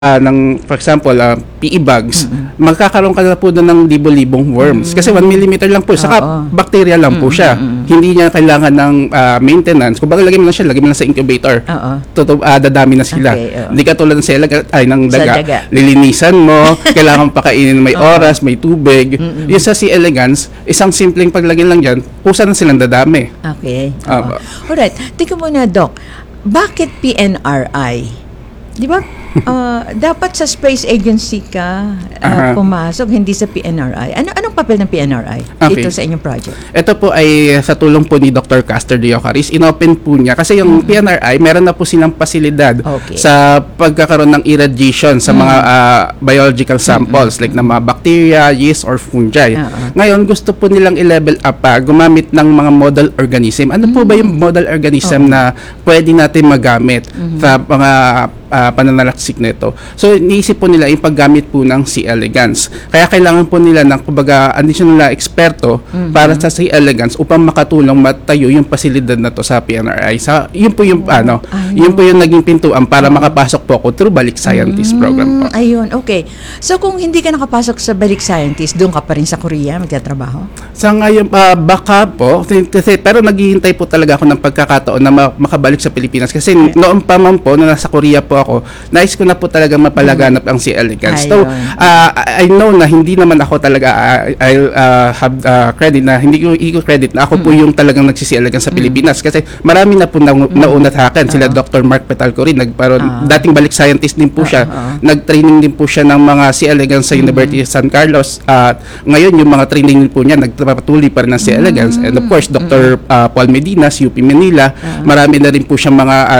for example, PE bags, magkakaroon ka na po doon ng libo-libong worms. Kasi 1 millimeter lang po, saka bacteria lang po siya. Hindi niya kailangan ng maintenance. Kung baga lagay mo lang siya, lagay mo lang sa incubator. Dadami na sila. Hindi ka tulad ng ng daga. Lilinisan mo, kailangan pakainin may oras, may tubig. Yung sa C. elegans, isang simpleng paglagay lang dyan, kusa na silang dadami. Okay. Alright. Tingnan mo na, Doc. Bakit PNRI? Di ba? Dapat sa space agency ka pumasok, hindi sa PNRI. Anong papel ng PNRI dito sa inyong project? Ito po ay sa tulong po ni Dr. Castor de Ocaris. Inopen po niya kasi yung PNRI, meron na po silang pasilidad sa pagkakaroon ng irradiation sa mga biological samples like na mga bacteria, yeast, or fungi. Ngayon, gusto po nilang i-level up gumamit ng mga model organism. Ano po ba yung model organism na pwede natin magamit sa mga pananalaksik nito? So, iniisip po nila yung paggamit po ng C. elegans. Kaya kailangan po nila ng kumbaga additional na eksperto para sa C. elegans upang makatulong matayo yung pasilidad na to sa PNRI. Yun po yung yun po yung naging pintuan para makapasok po ako through Balik Scientist program po. Ayun, okay. So, kung hindi ka nakapasok sa Balik Scientist, doon ka pa rin sa Korea magtatrabaho? Sa ngayon, baka po, pero naghihintay po talaga ako ng pagkakataon na makabalik sa Pilipinas. Kasi noon pa man po, na nasa Korea po ako, nais ko na po talaga mapalaganap ang C. elegans. So, I know na hindi naman ako talaga, I'll have credit na, hindi ko credit na ako po yung talagang nagsi-C. elegans sa Pilipinas. Kasi marami na po nauna sa akin. Sila Dr. Mark Petalcorin, dating Balik Scientist din po siya. Nag-training din po siya ng mga C. elegans sa University of San Carlos. At ngayon, yung mga training po niya, nagpapatuloy pa rin ng C. elegans. And of course, Dr. Paul Medina, UP Manila, marami na rin po siya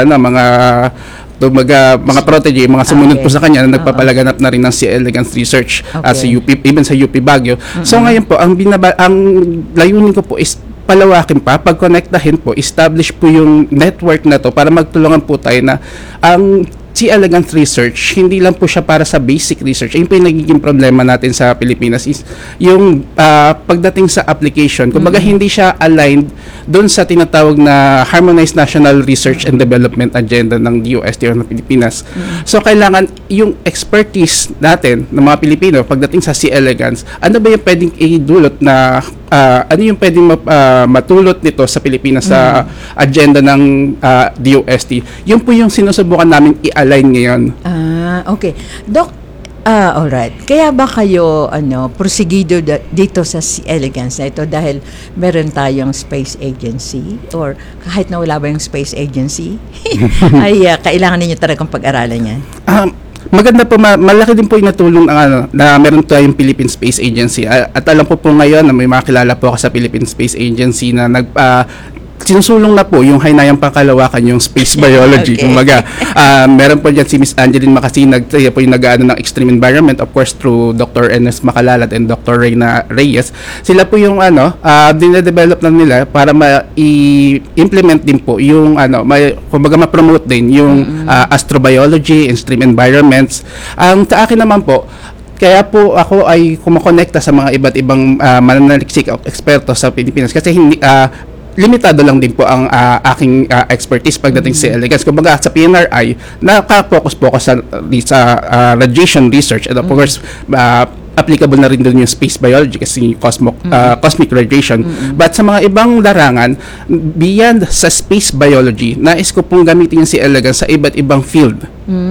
mga protege, mga sumunod po sa kanya na nagpapalaganap na rin ng C. elegans research sa UP, even sa UP Baguio. So ngayon po, ang layunin ko po is palawakin pa, pag-connectahin po, establish po yung network na to para magtulungan po tayo na ang C. elegans research, hindi lang po siya para sa basic research. Ayun po yung nagiging problema natin sa Pilipinas is yung pagdating sa application. Kumbaga hindi siya aligned doon sa tinatawag na Harmonized National Research and Development Agenda ng DOST o ng Pilipinas. So kailangan yung expertise natin ng mga Pilipino pagdating sa C. elegans, ano ba yung pwedeng idulot na ano yung pwedeng matulot nito sa Pilipinas sa agenda ng DOST. Yun po yung sinusubukan namin i-align ngayon. Okay. Doc, alright. Kaya ba kayo porsigido dito sa C. elegans na ito dahil meron tayong space agency or kahit na wala ba yung space agency ay kailangan ninyo talagang pag-aralan yan? Maganda po, malaki din po yung natulong na meron tayong Philippine Space Agency. At alam ko po ngayon na may makilala po ako sa Philippine Space Agency na sinusulong na po yung haynayang pangkalawakan yung space biology. Kumbaga, meron po dyan si Miss Angeline Macasinag, po yung nag-aano ng extreme environment, of course through Dr. Ernest Macalalad and Dr. Reyna Reyes. Sila po yung dine-develop na nila para ma-implement din po yung kumbaga ma-promote din yung astrobiology and extreme environments. Sa akin naman po, kaya po ako ay kumokonekta sa mga iba't ibang mananaliksik o eksperto sa Pilipinas kasi hindi limitado lang din po ang aking expertise pagdating sa elegans. Kumbaga sa PNRI, naka-focus po ako sa radiation research and of course, applicable na rin doon yung space biology kasi cosmic radiation. But sa mga ibang larangan, beyond sa space biology, nais ko pong gamitin yung C. elegans sa iba't ibang field.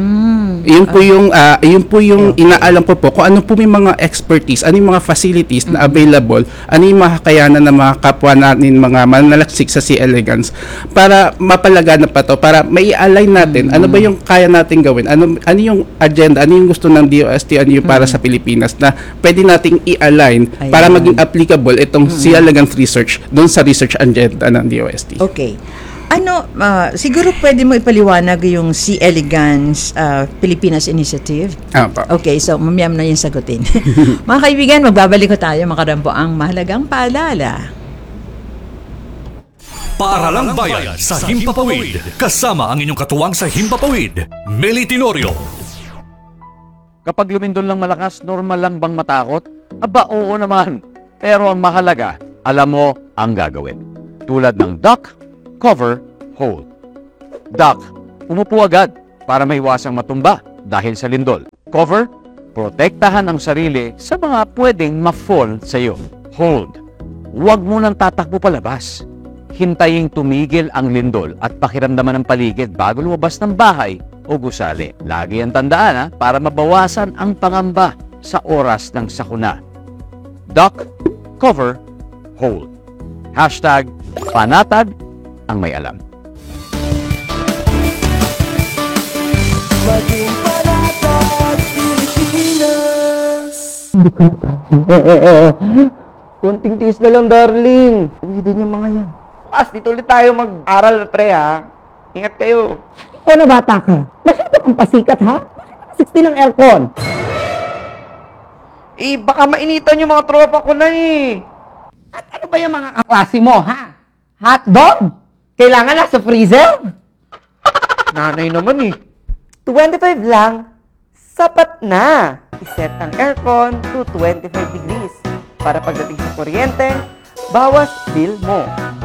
Yun po yung inaalam ko po kung ano po may mga expertise, ano yung mga facilities na available, ano yung mga kakayanan ng mga kapwa natin, mga mananalaksik sa C. elegans para mapalaganap pa to, para may align natin ano ba yung kaya natin gawin, ano yung agenda, ano yung gusto ng DOST, ano yung para sa Pilipinas na pwede nating i-align para maging applicable itong C. elegans research doon sa research agenda ng DOST. Okay. Siguro pwede mo ipaliwanag yung C. elegans Pilipinas Initiative? Okay, so mamaya mo na yung sagutin. Mga kaibigan, magbabalik ko tayo makarampo ang mahalagang paalala. Paaralang Bayan sa Himpapawid. Kasama ang inyong katuwang sa Himpapawid, Meli Tenorio. Kapag lumindol lang malakas, normal lang bang matakot? Aba, oo naman. Pero ang mahalaga, alam mo ang gagawin. Tulad ng duck, cover, hold. Duck, umupo agad para maiwasang matumba. dahil sa lindol. Cover, protektahan ang sarili sa mga pwedeng ma-fall sa iyo. Hold, huwag mo nang tatakbo palabas. Hintayin tumigil ang lindol at pakiramdaman ng paligid bago lumabas ng bahay o gusali. Lagi ang tandaan para mabawasan ang pangamba sa oras ng sakuna. Duck, cover, hold. Hashtag panatag ang may alam. Maging panatag Pilipinas. Konting tiis na lang, darling. Hindi din yung mga yan. Dito ulit tayo mag-aral, pre, ha? Ingat kayo. Ikaw na bata ka. Masyado kang pasikat, ha? 60 lang aircon. Baka mainitan yung mga tropa ko na, At ano ba yung mga kaklase mo, ha? Hotdog? Kailangan na sa freezer? Nanay naman, 25 lang. Sapat na. Iset ang aircon to 25 degrees para pagdating sa kuryente, bawas bill mo.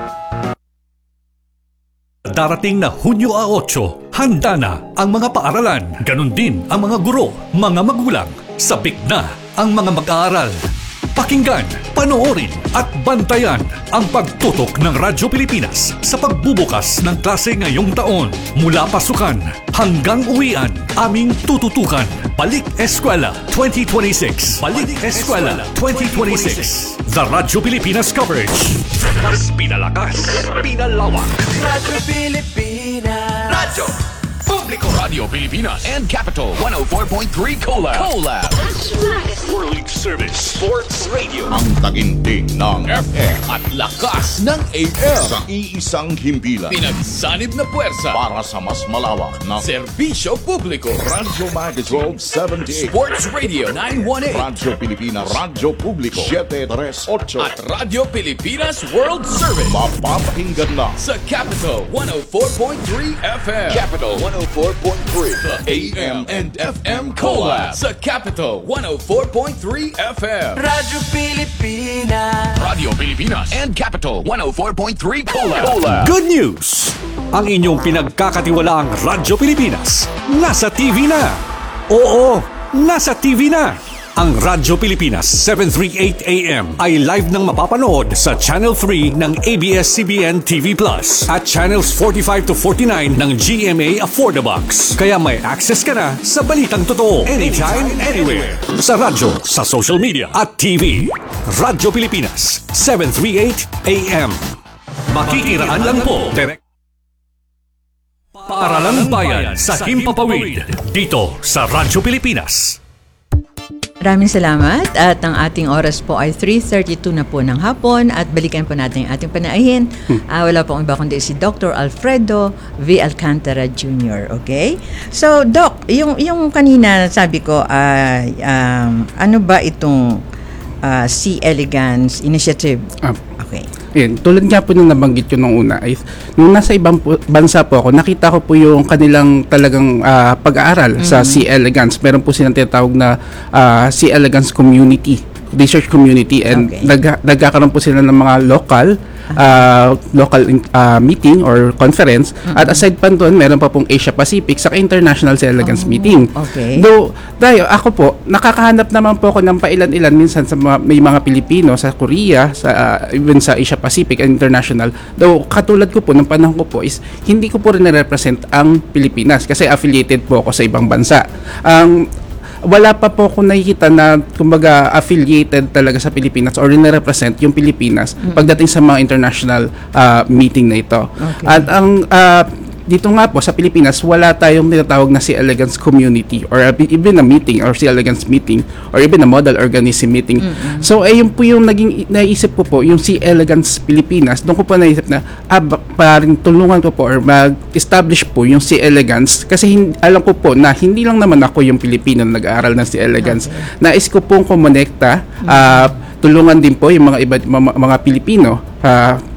Darating na Hunyo 8, handa na ang mga paaralan, ganun din ang mga guro, mga magulang, sabik na ang mga mag-aaral. Pakinggan, panoorin at bantayan ang pagtutok ng Radyo Pilipinas sa pagbubukas ng klase ngayong taon. Mula pasukan hanggang uwian, aming tututukan. Balik Eskwela 2026. Balik Eskwela 2026. The Radyo Pilipinas coverage. Mas pinalakas, pinalawak. Radyo Pilipinas. Radyo Publiko Radio Pilipinas and Capital 104.3 Collab. World Service Sports Radio. Ang taginting ng FM At lakas ng AM. sa iisang himpilan Pinagsanib na puwersa. para sa mas malawak na Serbisyo Publiko. Radyo Magazine 78, Sports Radio 918. Radyo Pilipinas, Radyo Publiko 738. At Radyo Pilipinas World Service. Mapapakinggan na Sa Capital 104.3 FM. Capital 104.3. The AM and FM Collab. Sa Capital 104.3 FM. Radyo Pilipinas. Radio Pilipinas and Capital 104.3 Collab. Good news! Ang inyong pinagkakatiwalaang Radyo Pilipinas nasa TV na. Oo, nasa TV na. Ang Radyo Pilipinas 738 AM ay live nang mapapanood sa Channel 3 ng ABS-CBN TV Plus at Channels 45 to 49 ng GMA Affordabox. Kaya may access ka na sa balitang totoo anytime, anywhere. Sa radyo, sa social media at TV. Radyo Pilipinas 738 AM. Makikiraan lang po. Paaralang Bayan sa Himpapawid. Dito sa Radyo Pilipinas. Maraming salamat at ang ating oras po ay 3:32 na po ng hapon at balikan po natin ang ating panauhin. Wala pong iba kundi si Dr. Alfredo V. Alcantara Jr. Okay? So, Doc, yung kanina sabi ko, ano ba itong C. elegans initiative? Okay. Yun, tulad nga po nung nabanggit ko nung una, ay, nung nasa ibang bansa po ako, nakita ko po yung kanilang talagang pag-aaral sa C. elegans. Meron po silang tinatawag na C. elegans community, research community, and nagkakaroon po sila ng mga local meeting or conference. At aside pa doon, meron pa pong Asia Pacific sa International C. elegans meeting. Okay. Though, ako po, nakakahanap naman po ako ng pailan-ilan minsan sa may mga Pilipino sa Korea, even sa Asia Pacific and International. Though, katulad ko po, ng panahon ko po is, hindi ko po rin na-represent ang Pilipinas kasi affiliated po ako sa ibang bansa. Wala pa po ako nakikita na kumbaga affiliated talaga sa Pilipinas or na-represent yung Pilipinas pagdating sa mga international meeting na ito. Okay. At ang dito nga po sa Pilipinas, wala tayong tinatawag na C. elegans community or even a meeting or C. elegans meeting or even a model organism meeting. So, yun po yung naging naisip ko po, yung C. elegans Pilipinas. Doon ko po naisip na, parang tulungan ko po or mag-establish po yung C. elegans kasi alam ko po na hindi lang naman ako yung Pilipino na nag-aaral ng C. elegans. Okay. Nais ko pong kumonekta, tulungan din po yung mga Pilipino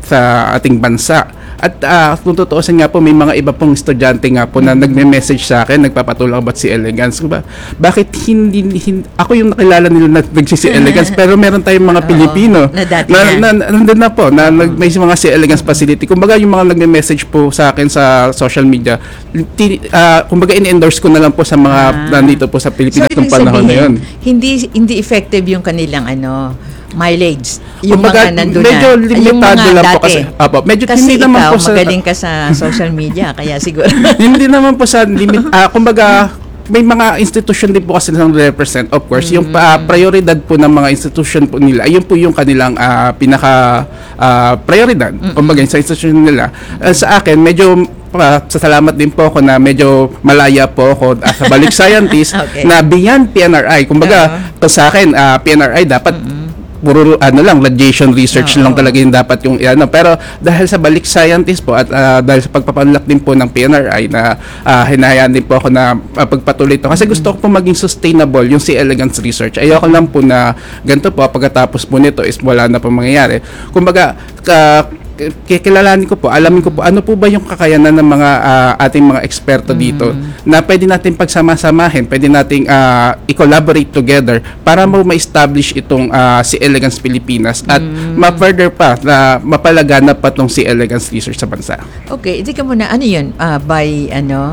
sa ating bansa. At kung tutuusin nga po, may mga iba pong estudyante nga po na nagme-message sa akin, nagpapatulong about si Elegance. Bakit hindi ako yung nakilala nila na nagsisi Elegance, pero meron tayong mga Pilipino na dati nandun na po, na may mga si Elegance facility. Kumbaga yung mga nagme-message po sa akin sa social media, kumbaga in-endorse ko na lang po sa mga nandito po sa Pilipinas So, nung ibig panahon na yun. sabihin, hindi effective yung kanilang mileage. Yung Kumbaga, mga nandun medyo na. limitado Yung mga lang po dati. kasi. Apo, medyo Kasi hindi naman ikaw, po sa magaling ka sa social media, kaya siguro. hindi naman po sa limit. Kumbaga, may mga institution din po kasi na represent, of course. Yung prioridad po ng mga institution po nila, ayun po yung kanilang pinaka prioridad. Kumbaga, sa institution nila. Sa akin, medyo salamat din po ako na medyo malaya po ako as a balik scientist Okay. na beyond PNRI. Kumbaga, to sa akin, PNRI dapat puro lang radiation research lang talaga yung dapat yung pero dahil sa balik scientist po at dahil sa pagpapanlak din po ng PNRI na hinahayaan din po ako na pagpatuloy ito kasi gusto ko po maging sustainable yung C. elegans research. Ayoko lang po na ganito po pagkatapos po nito is wala na po mangyayari. Kumbaga kikilalanin ko po, alamin ko po ano po ba yung kakayanan ng mga ating mga eksperto dito na pwede natin pagsama-samahin, pwede nating i-collaborate together para ma-establish itong C. elegans Pilipinas at ma-further pa na mapalaganap pa itong C. elegans research sa bansa. Okay, hindi ka muna, ano yun? By,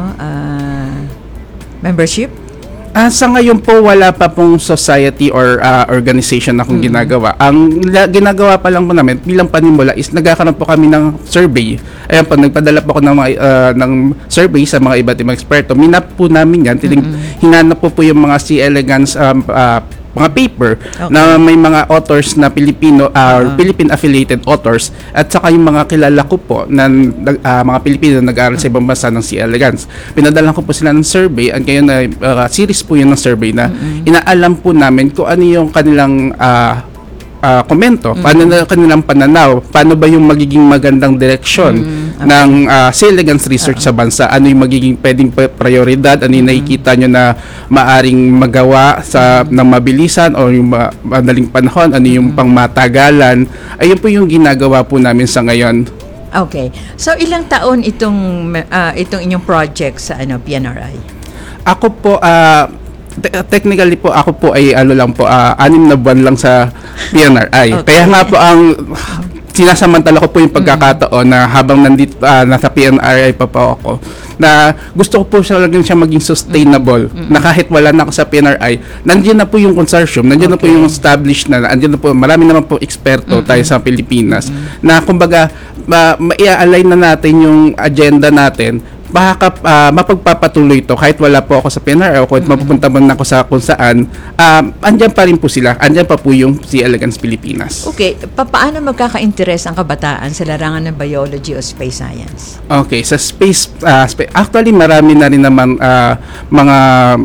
membership? Sa ngayon po, wala pa pong society or organization na akong ginagawa. Ang ginagawa pa lang po namin, bilang panimula, is nagkakaroon po kami ng survey. Ayan po, nagpadala po ako ng survey sa mga iba't ibang eksperto. Minap po namin yan. Hinanap po yung mga C. elegans mga paper na may mga authors na Pilipino Philippine affiliated authors at saka yung mga kilala ko po na mga Pilipino na nag-aaral sa ibang bansa ng C. elegans. Pinadala ko po sila ng survey at ngayon na series po yun ng survey na inaalam po namin kung ano yung kanilang komento, paano na kanilang pananaw, paano ba yung magiging magandang direksyon ng C. elegans research sa bansa, ano yung magiging pwedeng prioridad, ano yung nakikita nyo na maaring magawa ng mabilisan o yung madaling panahon, ano yung pangmatagalan. Ayun po yung ginagawa po namin sa ngayon. Okay. So, ilang taon itong inyong project sa PNRI? Ako po, technically po ako po ay 6 na buwan lang sa PNRI. Okay. Kaya nga po ang sinasamantala ko po yung pagkakataon na habang nandito nasa PNRI pa po ako na gusto ko po siya maging sustainable na kahit wala na ako sa PNRI, nandiyan na po yung consortium, nandiyan na po yung established nandiyan na po, marami naman po eksperto tayo sa Pilipinas na kumbaga ma-align na natin yung agenda natin mapagpapatuloy ito kahit wala po ako sa PNRI o kahit mapupunta man ako sa kung saan, andyan pa rin po sila, andyan pa po yung C. elegans Pilipinas. Okay, paano magkaka-interest ang kabataan sa larangan ng biology o space science? Okay, sa space, actually marami na rin naman mga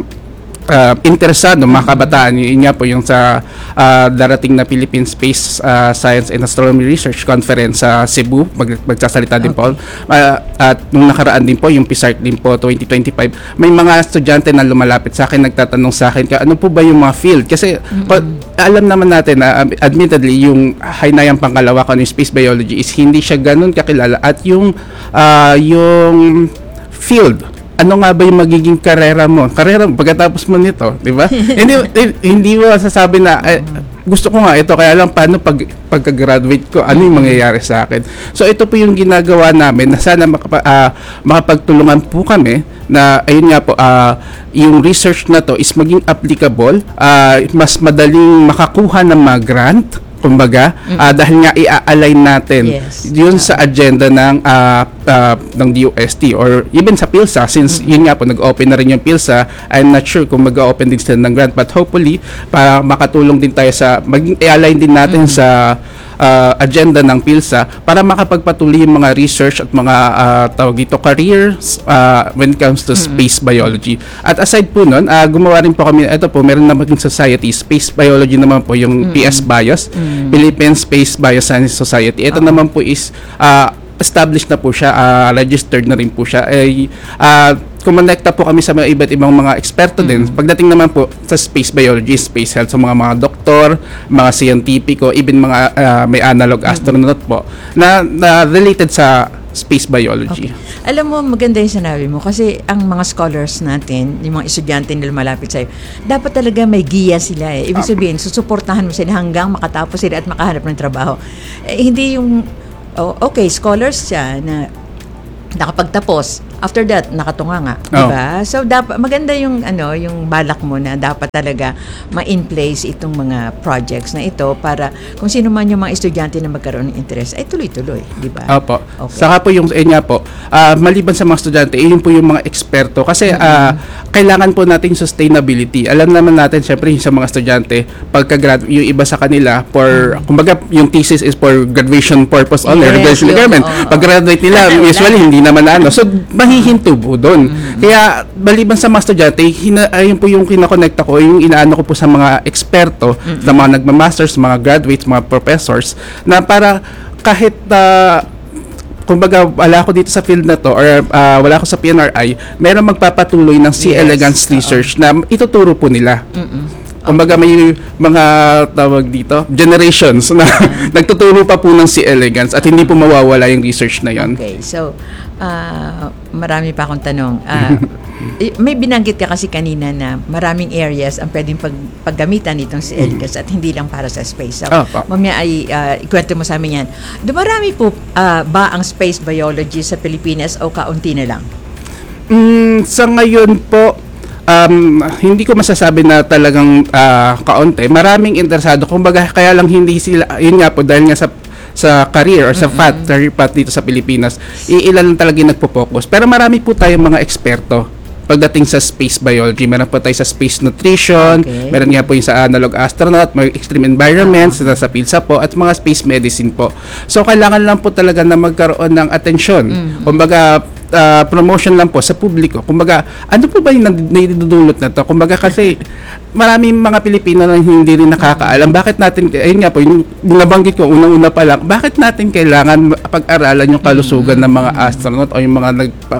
interesado, mga kabataan. Yun nga po yung sa darating na Philippine Space Science and Astronomy Research Conference sa Cebu, magsasalita din po. At nung nakaraan din po, yung PSARC din po 2025, may mga estudyante na lumalapit sa akin, nagtatanong sa akin, ano po ba yung mga field? Kasi alam naman natin na admittedly, yung haynayang pangkalawa ko ng space biology is hindi siya ganun kakilala at yung field, ano nga ba yung magiging karera mo pagkatapos mo nito, di ba? hindi mo sasabi na gusto ko nga ito, kaya lang paano pagka-graduate ko, ano yung mangyayari sa akin. So ito po yung ginagawa namin na sana makapagtulungan po kami na ayun nga po, yung research na to is maging applicable, mas madaling makakuha ng mga grant, kumbaga, dahil nga i-align natin yun sa agenda ng DOST or even sa PhilSA, since yun nga po, nag-open na rin yung PhilSA. I'm not sure kung mag-open din sila ng grant, but hopefully, para makatulong din tayo sa, maging i-align din natin sa agenda ng PhilSA para makapagpatuloy yung mga research at mga tawag dito careers when it comes to space biology. At aside po nun, gumawa rin po kami, ito po, meron naman yung society, space biology naman po, yung PS Bios, Philippine Space Bioscience Society. Ito naman po is established na po siya, registered na rin po siya. kumonekta po kami sa mga iba't ibang mga eksperto din. Pagdating naman po sa space biology, space health, sa mga doktor, mga scientifico, even mga may analog astronaut po na related sa space biology. Alam mo, maganda yung sinabi mo kasi ang mga scholars natin, yung mga estudyante nila malapit sa'yo, dapat talaga may giya sila eh. Ibig sabihin, susuportahan mo sila hanggang makatapos sila at makahanap ng trabaho. Hindi yung, okay, scholars siya na nakapagtapos. After that, nakatunga nga, diba? So dapat maganda yung yung balak mo na dapat talaga ma-in place itong mga projects na ito para kung sino man yung mga estudyante na magkaroon ng interest ay tuloy-tuloy, diba? Opo. Okay. Saka po yung nga po, maliban sa mga estudyante, yun po yung mga eksperto kasi kailangan po natin yung sustainability. Alam naman natin syempre sa mga estudyante, yung iba sa kanila kumbaga yung thesis is for graduation purpose only, graduation requirement. Pag graduate nila, usually hindi naman so mahihinto po doon. Kaya maliban sa mga estudyante, ayun po yung kinakonekta ko, yung inaano ko po sa mga eksperto, sa mga nagma-masters, mga graduates, mga professors, na para kahit kumbaga wala ako dito sa field na to or wala ako sa PNRI, meron magpapatuloy ng C. elegans research na ituturo po nila. Kumbaga may mga tawag dito, generations na nagtuturo pa po ng C. elegans at hindi po mawawala yung research na yon. Okay, so marami pa akong tanong. May binanggit ka kasi kanina na maraming areas ang pwedeng paggamitan nitong C. elegans at hindi lang para sa space. So, mamaya ay ikwento mo sa amin yan. Dumarami po ba ang space biology sa Pilipinas o kaunti na lang? Sa ngayon po, hindi ko masasabi na talagang kaunti. Maraming interesado. Kumbaga, kaya lang hindi sila, yun nga po, dahil nga sa career or sa career path dito sa Pilipinas, ilan lang talaga yung nagpo-focus. Pero marami po tayong mga eksperto pagdating sa space biology. Meron po tayo sa space nutrition, meron nga po yung sa analog astronaut, may extreme environments, sa PhilSA po, at mga space medicine po. So, kailangan lang po talaga na magkaroon ng atensyon. Kumbaga, promotion lang po sa publiko. Kumbaga, ano po ba yung naidudulot na to? Kumbaga kasi maraming mga Pilipino na hindi rin nakakaalam. Bakit natin, ayun nga po, yung nabanggit ko unang-una pa lang, bakit natin kailangan pag-aralan yung kalusugan ng mga astronaut o yung mga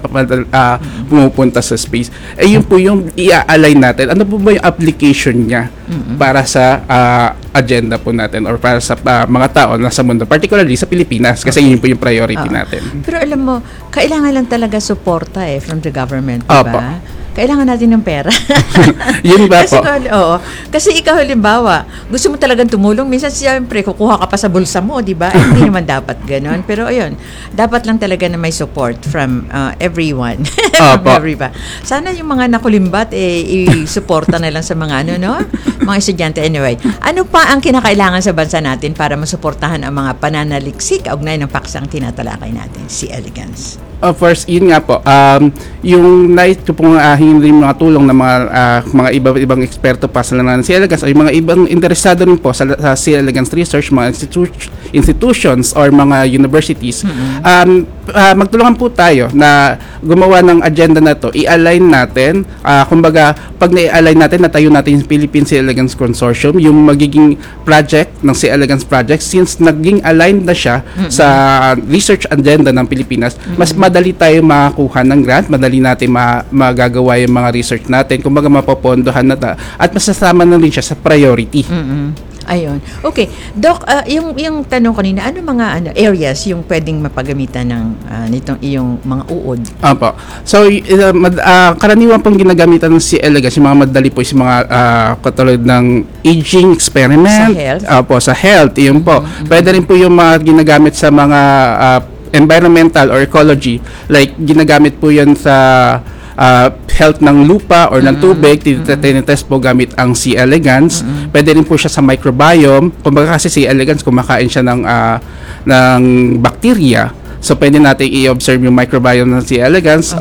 pumupunta sa space? Yun po yung i-align natin. Ano po ba yung application niya para sa agenda po natin or para sa mga tao na sa mundo, particularly sa Pilipinas, kasi yun po yung priority natin. Pero alam mo, kailangan lang talaga suporta from the government, diba? Kailangan natin ng pera. Yun ba po? Kasi ikaw halimbawa, gusto mo talagang tumulong, minsan siyempre kukuha ka pa sa bulsa mo, di ba? Hindi naman dapat gano'n. Pero ayun, dapat lang talaga na may support from everyone. From everyone. Sana yung mga nakulimbat, i-suporta na lang sa mga mga estudyante. Anyway, ano pa ang kinakailangan sa bansa natin para masuportahan ang mga pananaliksik kaugnay ng paksang tinatalakay natin, C. elegans? First, yun nga po, yung nais ko pong hingin mga tulong ng mga ibang eksperto pa sa larangan ng C. elegans o yung mga ibang interesado rin po sa C. elegans research, mga institutions or mga universities, magtulungan po tayo na gumawa ng agenda na to, i-align natin, kumbaga, pag na-i-align natin, natayo natin yung Philippine C. elegans Consortium, yung magiging project ng C. elegans project, since naging aligned na siya sa research agenda ng Pilipinas, mas madali tayo makakuha ng grant, madali natin magagawa yung mga research natin, kumbaga mapopondohan na at masasama na rin siya sa priority. Ayun. Okay. Doc, yung tanong kanina, ano mga areas yung pwedeng mapagamitan ng nitong iyong mga uod? Opo. So, karaniwan pong ginagamitan ng C. elegans, yung mga madali po, yung mga katulad ng aging experiment. Sa health? Opo, sa health. Yun po. Pwede rin po yung mga ginagamit sa mga environmental or ecology. Like, ginagamit po yan sa health ng lupa or ng tubig, tinitest po gamit ang C. elegans. Pwede rin po siya sa microbiome. Kumbaga kasi C. elegans, kumakain siya ng bacteria. So, pwede natin i-observe yung microbiome ng C. elegans.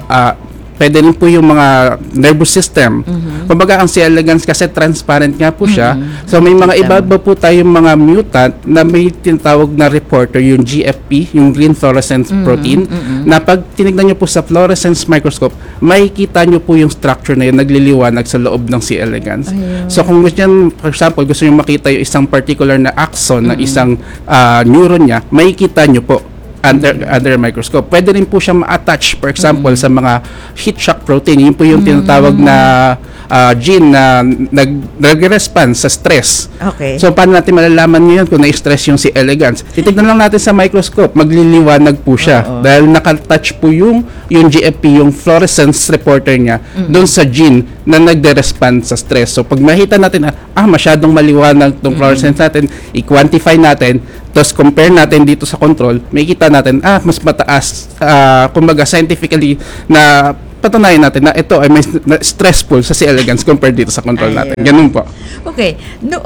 Pwede rin po yung mga nervous system. Kumbaga, ang C. elegans kasi transparent nga po siya. So, may mga iba po tayong mga mutant na may tinatawag na reporter, yung GFP, yung green fluorescent protein, na pag tinignan nyo po sa fluorescence microscope, makikita nyo po yung structure na yun, nagliliwanag sa loob ng C. elegans. So, kung gusto nyo, for example, gusto nyo makita yung isang particular na axon ng isang neuron niya, makikita nyo po under a microscope. Pwede rin po siya ma-attach, for example, sa mga heat shock protein. Yun po yung tinatawag na gene na nag-respond sa stress. Okay. So, paano natin malalaman ngayon kung na-stress yung C. elegans? Titignan lang natin sa microscope, magliliwanag po siya. Dahil nakatouch po yung GFP, yung fluorescence reporter niya, doon sa gene na nagde-respond sa stress. So, pag makita natin, masyadong maliwanag itong fluorescence natin, i-quantify natin, tapos compare natin dito sa control, makikita natin, mas mataas, kumbaga scientifically na patunayan natin na ito ay may stressful sa C. elegans compared dito sa control natin. Ganun po. Okay. No,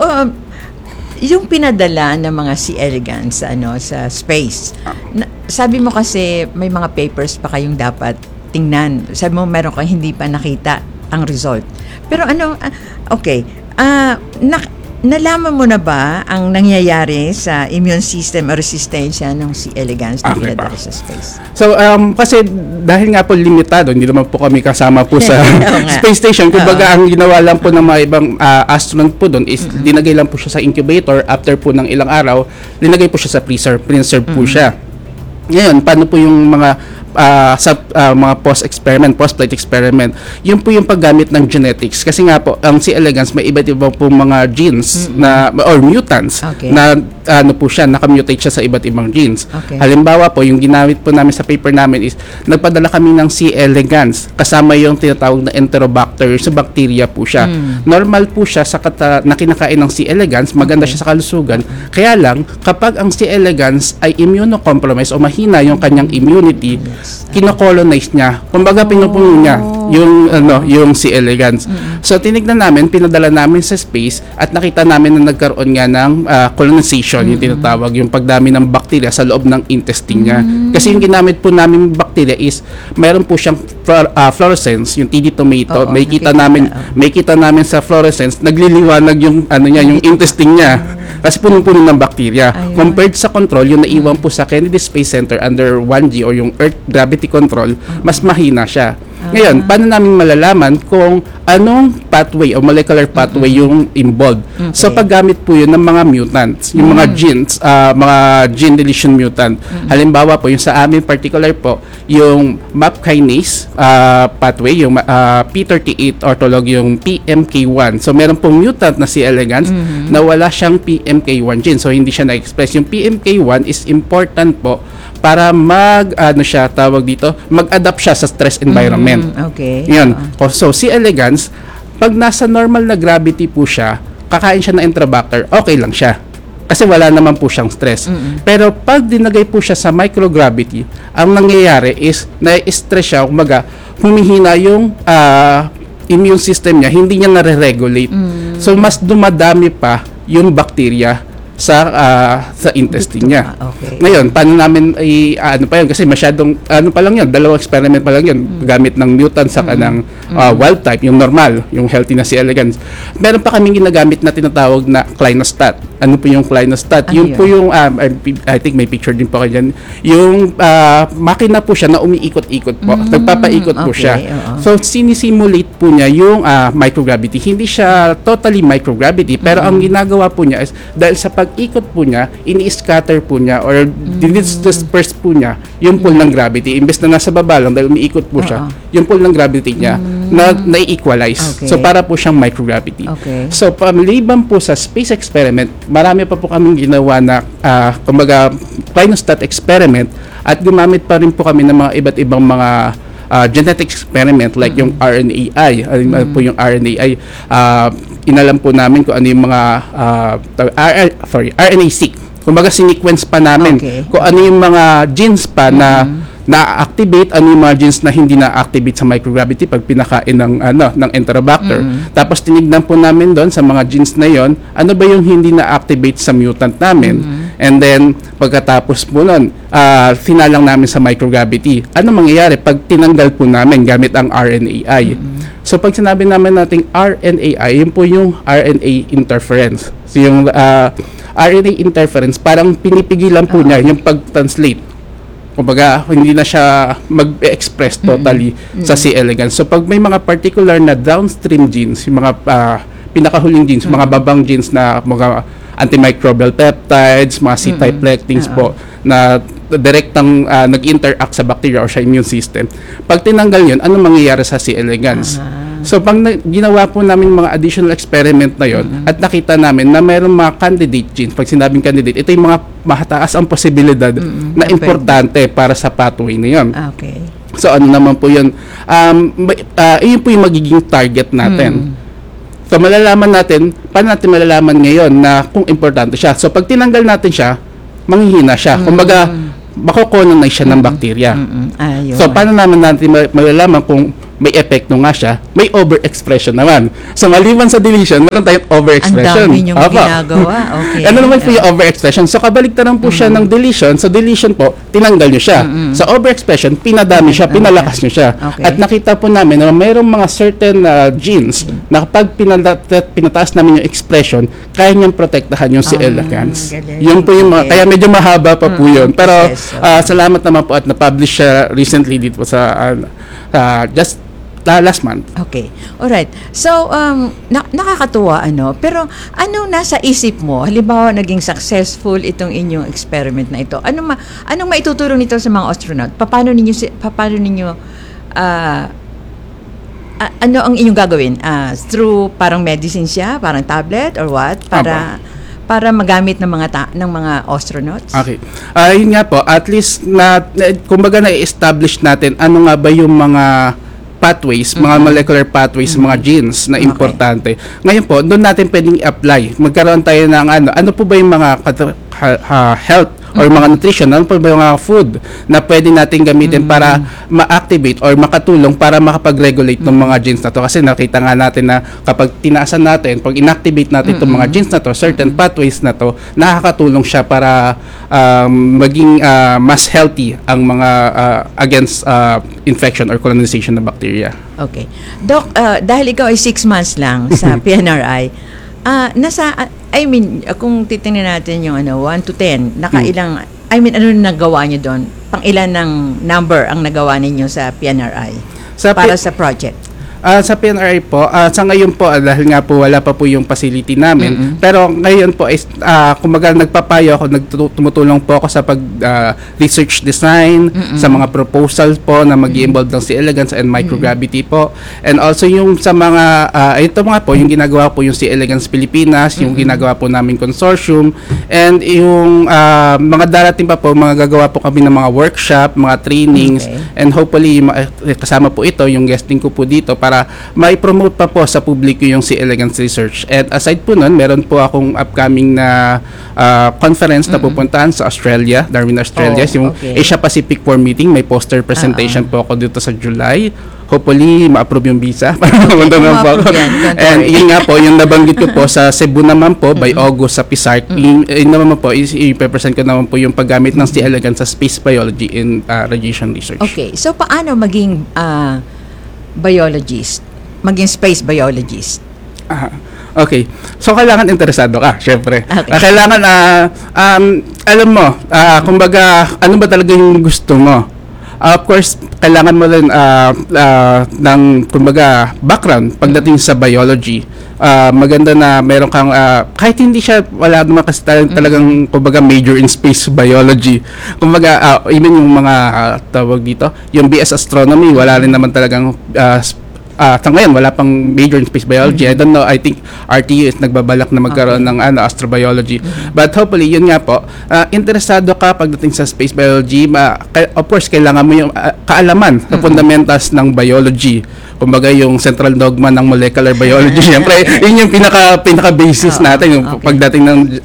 yung pinadala ng mga C. elegans sa space, sabi mo kasi may mga papers pa kayong dapat tingnan. Sabi mo meron kang hindi pa nakita ang result. Pero okay, nalaman mo na ba ang nangyayari sa immune system o resistensya ng C. elegans na Okay pinadala pa. sa space? So, kasi dahil nga po limitado, hindi naman po kami kasama po sa Oo nga. space station. Kumbaga, ang ginawa lang po ng mga ibang astronaut po doon is dinagay lang po siya sa incubator. After po ng ilang araw, linagay po siya sa preserve po siya. Ngayon, paano po yung mga mga post-flight experiment? Yun po yung paggamit ng genetics. Kasi nga po, ang C. elegans may iba't ibang po mga genes na or mutants Okay. na po siya, nakamutate siya sa iba't ibang genes. Okay. Halimbawa po, yung ginamit po namin sa paper namin is nagpadala kami ng C. elegans kasama yung tinatawag na Enterobacter, so bacteria po siya. Normal po siya sa na kinakain ng C. elegans, maganda siya sa kalusugan. Kaya lang, kapag ang C. elegans ay immunocompromised o mahina yung kanyang immunity, kino-colonize niya. Kumbaga pinupuno niya yung C. elegans. So tinignan namin, pinadala namin sa space at nakita namin na nagkaroon nga ng colonization, yung tinatawag, yung pagdami ng bacteria sa loob ng intestine niya. Kasi yung ginamit po namin bacteria is mayroon po siyang fluorescence, yung TD tomato. Oo, may kita namin sa fluorescence, nagliliwanag yung yung intestine niya. Kasi punong-puno ng bacteria. Ayun. Compared sa control, yung naiwan po sa Kennedy Space Center under 1G or yung Earth Gravity Control, mas mahina siya. Ngayon, paano namin malalaman kung anong pathway o molecular pathway yung involved? So, paggamit po yun ng mga mutants, yung mga genes, mga gene deletion mutant. Halimbawa po, yung sa amin particular po, yung MAP kinase pathway, yung P38 ortholog, yung PMK1. So, meron pong mutant na C. elegans na wala siyang PMK1 gene. So, hindi siya na-express. Yung PMK1 is important po para mag-adapt siya sa stress environment. Okay. Yan. So, C. elegans, pag nasa normal na gravity po siya, kakain siya ng Enterobacter, okay lang siya. Kasi wala naman po siyang stress. Pero pag dinagay po siya sa microgravity, ang nangyayari is na-stress siya, umaga, humihina yung immune system niya, hindi niya nare-regulate. So, mas dumadami pa yung bacteria sa intestine niya. Okay. Ngayon, paano namin pa yun? Kasi masyadong, pa lang yun, dalawang experiment pa lang yun, gamit ng mutant sa kanang wild type, yung normal, yung healthy na C. elegans. Meron pa kaming ginagamit na tinatawag na clinostat. Ano po yung clinostat? Yun po yung, I think may picture din po kayo dyan, yung makina po siya na umiikot-ikot po. Nagpapaikot po okay, siya. So, sinisimulate po niya yung microgravity. Hindi siya totally microgravity, pero ang ginagawa po niya is, dahil sa pag-ikot po niya, ini-scatter po niya or disperse po niya yung pull ng gravity. Imbes na nasa baba lang dahil umiikot po siya, yung pull ng gravity niya na-equalize. Okay. So, para po siyang microgravity. Okay. So, pamiliban po sa space experiment, marami pa po kaming ginawa na, kumbaga, clinostat experiment at gumamit pa rin po kami ng mga iba't ibang mga genetic experiment like yung RNAi. Ano po yung RNAi? Inalam po namin kung ano yung mga RNA-seq. Kumbaga sinequence pa namin kung ano yung mga genes pa na na-activate, ano yung mga genes na hindi na-activate sa microgravity pag pinakain ng Enterobacter. Tapos tinignan po namin doon sa mga genes na yon, ano ba yung hindi na-activate sa mutant namin. And then pagkatapos po nun, sinalang namin sa microgravity. Ano mangyayari pag tinanggal po namin gamit ang RNAi? So pag sinabi namin nating RNAi, yun po yung RNA interference. So yung RNA interference, parang pinipigilan po niya yung pag-translate. Kumbaga, hindi na siya mag-express totally sa C. elegans. So pag may mga particular na downstream genes, yung mga pinakahuling genes, mga babang genes na mga antimicrobial peptides, mga C-type lectins po, na direktang nag-interact sa bacteria or sa immune system. Pag tinanggal yun, ano mangyayari sa C. elegans? So pag ginawa po namin mga additional experiment na yon at nakita namin na mayroong mga candidate genes, pag sinabing candidate, ito yung mga mataas ang posibilidad na importante para sa pathway na yun. Okay. So ano naman po yun? Yun po yung magiging target natin. So malalaman natin, paano natin malalaman ngayon na kung importante siya? So pag tinanggal natin siya, manghihina siya. Kumbaga, mako-colonize siya ng bacteria. Ayun. So paano naman natin malalaman kung may epekto nga siya, may overexpression naman. So maliban sa deletion, meron tayong overexpression. Ang dami niyong ginagawa. Okay. Ano naman po yung overexpression? So kabaligtaran po siya ng deletion. So deletion po, tinanggal niyo siya. Sa overexpression, pinadami siya, pinalakas niyo siya. Okay. At nakita po namin na mayroong mga certain genes na kapag pinataas namin yung expression, kaya niyang protektahan yung C. elegans. galing. Yun po yung Okay. kaya medyo mahaba pa po yun. Pero Yes, okay. salamat naman po at na-publish siya recently dito sa just last month. Okay. Alright. So, nakakatuwa, pero ano nasa isip mo? Halimbawa, naging successful itong inyong experiment na ito. Anong maitutulong nito sa mga astronaut? Paano ninyo, ano ang inyong gagawin? Through parang medicine siya? Parang tablet or what? Para magamit ng mga astronauts? Okay. Yun nga po, at least kumbaga na-establish natin ano nga ba yung mga pathways, mga molecular pathways, mga genes na importante. Ngayon po, doon natin pwedeng i-apply. Magkaroon tayo ng ano po ba yung mga health or mga nutrition, ano po ba yung mga food na pwede natin gamitin para ma-activate or makatulong para makapag-regulate ng mga genes na to. Kasi nakita nga natin na kapag tinaasan natin, pag inactivate natin itong mga genes na to, certain pathways na to, nakakatulong siya para maging mas healthy ang mga against infection or colonization ng bacteria. Okay. Doc, dahil ikaw ay 6 months lang sa PNRI, kung titingnan natin yung 1 to 10, nakailang, ano nagawa niyo doon? Pang ilan ng number ang nagawa ninyo sa PNRI para sa project? Sa PNRI po, sa ngayon po, dahil nga po wala pa po yung facility namin, pero ngayon po is kumbaga nagpapayo ako, tumutulong po ako sa research design, sa mga proposals po na mag-i-involve ng C. elegans and microgravity po. And also yung sa mga, ito mga po, yung ginagawa po yung C. elegans Pilipinas, yung ginagawa po namin consortium, and yung mga darating pa po, mga gagawa po kami ng mga workshop, mga trainings, and hopefully kasama po ito, yung guesting ko po dito, para mai-promote pa po sa publiko yung C. elegans research. And aside po nun, meron po akong upcoming na conference na pupuntahan sa Australia, Darwin, Australia, yung Asia Pacific Forum meeting. May poster presentation po ako dito sa July. Hopefully, ma-approve yung visa. And yun nga po, yung nabanggit ko po sa Cebu naman po, by August sa PISARC, yun naman po, i-present ko naman po yung paggamit ng C. elegans sa space biology and radiation research. Okay. So, paano maging biologist, maging space biologist? Okay. So, kailangan interesado ka, syempre. Okay. Kailangan, alam mo, kumbaga, ano ba talaga yung gusto mo? Of course, kailangan mo rin ng, kumbaga, background pagdating sa biology. Maganda na meron kang, kahit hindi siya, wala naman kasi talagang, kumbaga, major in space biology. Kumbaga, even yung mga tawag dito, yung BS Astronomy, wala rin naman talagang sa ngayon, wala pang major in space biology. I don't know, I think RTU is nagbabalak na magkaroon ng astrobiology. But hopefully, yun nga po, interesado ka pagdating sa space biology, of course, kailangan mo yung kaalaman sa fundamentals ng biology. Kumbaga, yung central dogma ng molecular biology. Siyempre, yun yung pinaka-basis natin, yung pagdating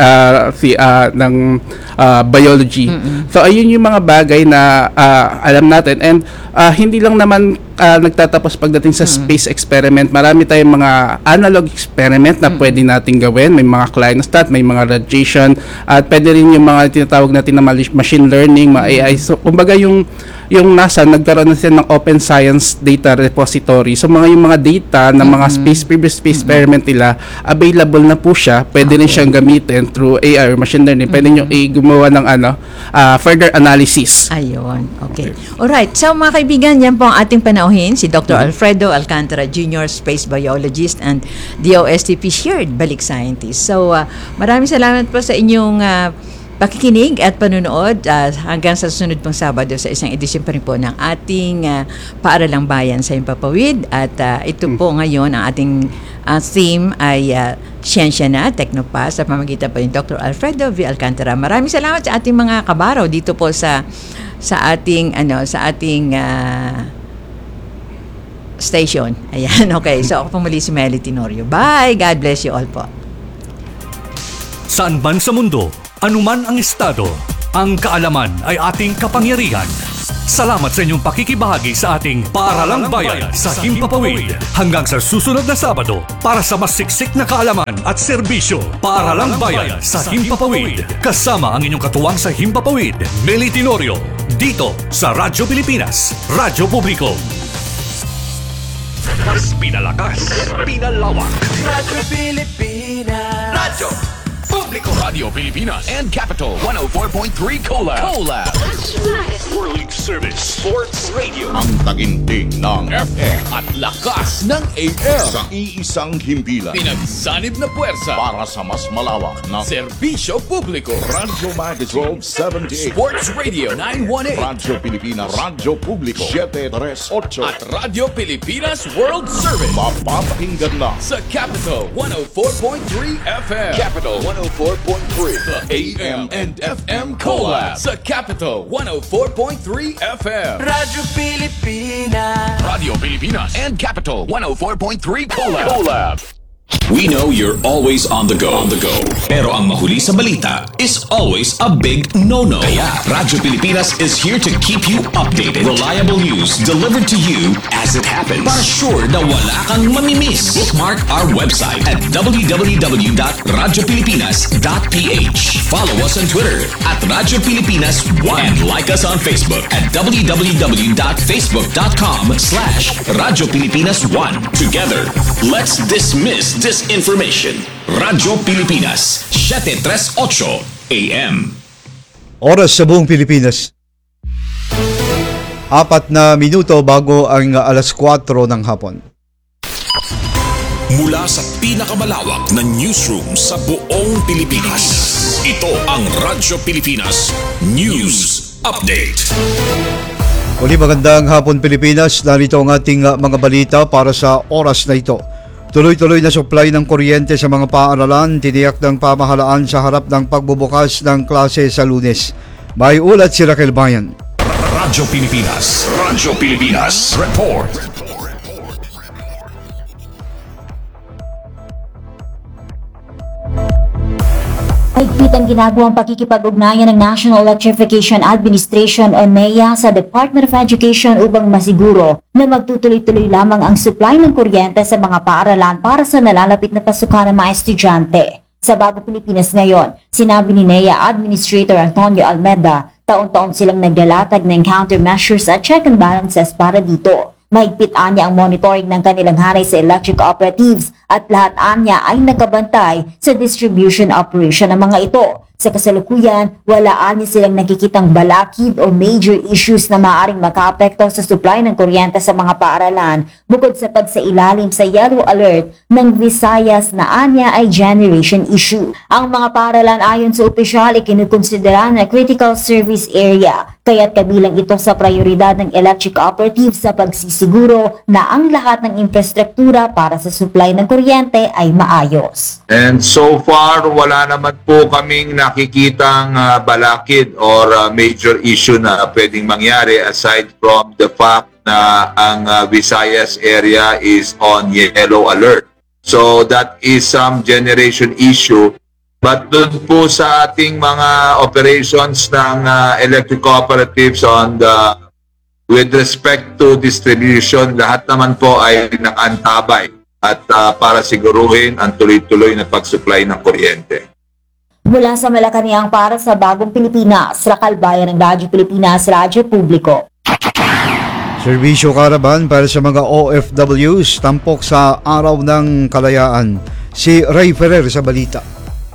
ng biology. So, ayun yung mga bagay na alam natin. And hindi lang naman nagtatapos pagdating sa space experiment. Marami tayong mga analog experiment na pwede nating gawin. May mga clinostat, may mga radiation, at pwede rin yung mga tinatawag natin na machine learning, mga AI. So, kumbaga yung NASA, nagkaroon na sila ng open science data repository. So, yung mga data ng mga previous space experiment nila, available na po siya. Pwede rin siyang gamitin through AI or machine learning. Pwede nyo gumawa ng further analysis. Ayun. Okay. Alright. So, mga kaibigan, yan po ang ating panauhin. Si Dr. Alfredo Alcantara Jr., Space Biologist and DOSTP Shared Balik Scientist. So, maraming salamat po sa inyong pakikinig at panunood hanggang sa sunod pong Sabado sa isang edisyon pa rin po ng ating Paaralang Bayan sa Himpapawid. At ito po ngayon ang ating theme ay Siyensya na, Teknopa sa pamamagitan po ni Dr. Alfredo V. Alcantara. Maraming salamat sa ating mga kabaraw dito po sa ating station. Ayan, okay. So ako po muli si Melly Tenorio. Bye! God bless you all po. Saan man sa mundo, anuman ang estado, ang kaalaman ay ating kapangyarihan. Salamat sa inyong pakikibahagi sa ating Paaralang Bayan sa Himpapawid. Hanggang sa susunod na Sabado para sa mas siksik na kaalaman at serbisyo. Paaralang Bayan sa Himpapawid. Kasama ang inyong katuwang sa Himpapawid, Melly Tenorio. Dito sa Radyo Pilipinas, Radyo Publiko. Mas pinalakas, pinalawak. Radyo Pilipinas. Radyo Publiko. Radio Pilipinas and Capital 104.3 Collab. World Service Sports Radio. Ang taginting ng FM at lakas ng AM. Sa iisang himpilan. Pinagsanib na puwersa para sa mas malawak na serbisyo publiko. Radyo Magazine 1278. Sports Radio 918. Radyo Pilipinas. Radyo Publiko 738. At Radyo Pilipinas World Service. Mapapakinggan na sa Capital 104.3 FM. Capital 104.3. The AM and FM Collab sa Capital 104.3 FM. Radyo Pilipinas. Radio Pilipinas and Capital 104.3 Collab. We know you're always on the go. Pero ang mahuli sa balita is always a big no-no. Kaya Radyo Pilipinas is here to keep you updated. Reliable news delivered to you as it happens. Para sure na wala kang mamimiss. Bookmark our website at www.radiopilipinas.ph. Follow us on Twitter at Radyo Pilipinas 1 and like us on Facebook at www.facebook.com/Radyo Pilipinas 1. Together, let's dismiss disinformation. Radyo Pilipinas, 738 AM. Oras sa buong Pilipinas. 4 na minuto bago ang alas 4 ng hapon. Mula sa pinakamalawak na newsroom sa buong Pilipinas. Ito ang Radyo Pilipinas News Update. Muli magandang hapon Pilipinas. Narito ang ating mga balita para sa oras na ito. Tuloy-tuloy na supply ng kuryente sa mga paaralan, tiniyak ng pamahalaan sa harap ng pagbubukas ng klase sa Lunes. May ulat si Raquel Bayan. Radyo Pilipinas. Radyo Pilipinas. Report. Mahigpit ang ginagawang pakikipag-ugnayan ng National Electrification Administration o NEA sa Department of Education upang masiguro na magtutuloy-tuloy lamang ang supply ng kuryente sa mga paaralan para sa nalalapit na pasukan ng mga estudyante. Sa Bagong Pilipinas ngayon, sinabi ni NEA Administrator Antonio Almeda, taon-taon silang naglalatag ng countermeasures at check and balances para dito. Mahigpit anya ang monitoring ng kanilang hanay sa electric cooperatives at lahat anya ay nakabantay sa distribution operation ng mga ito. Sa kasalukuyan, wala anya silang nakikitang balakid o major issues na maaaring makaapekto sa supply ng kuryente sa mga paaralan bukod sa pagsailalim sa yellow alert ng Visayas na anya ay generation issue. Ang mga paaralan ayon sa opisyal ay kinukonsidera na critical service area, kaya't kabilang ito sa prioridad ng electric cooperative sa pagsisiguro na ang lahat ng infrastruktura para sa supply ng kuryente ay maayos. And so far, wala naman po kaming nakikitang balakid or major issue na pwedeng mangyari aside from the fact na ang Visayas area is on yellow alert. So that is some generation issue. But doon po sa ating mga operations ng electric cooperatives on the with respect to distribution, lahat naman po ay nakaantabay at para siguruhin ang tuloy-tuloy na pag-supply ng kuryente. Mula sa Malacanang para sa Bagong Pilipinas, Raquel Bayan ng Radyo Pilipinas, Radyo Publiko. Serbisyo karaban para sa mga OFWs tampok sa Araw ng Kalayaan. Si Ray Ferrer sa balita.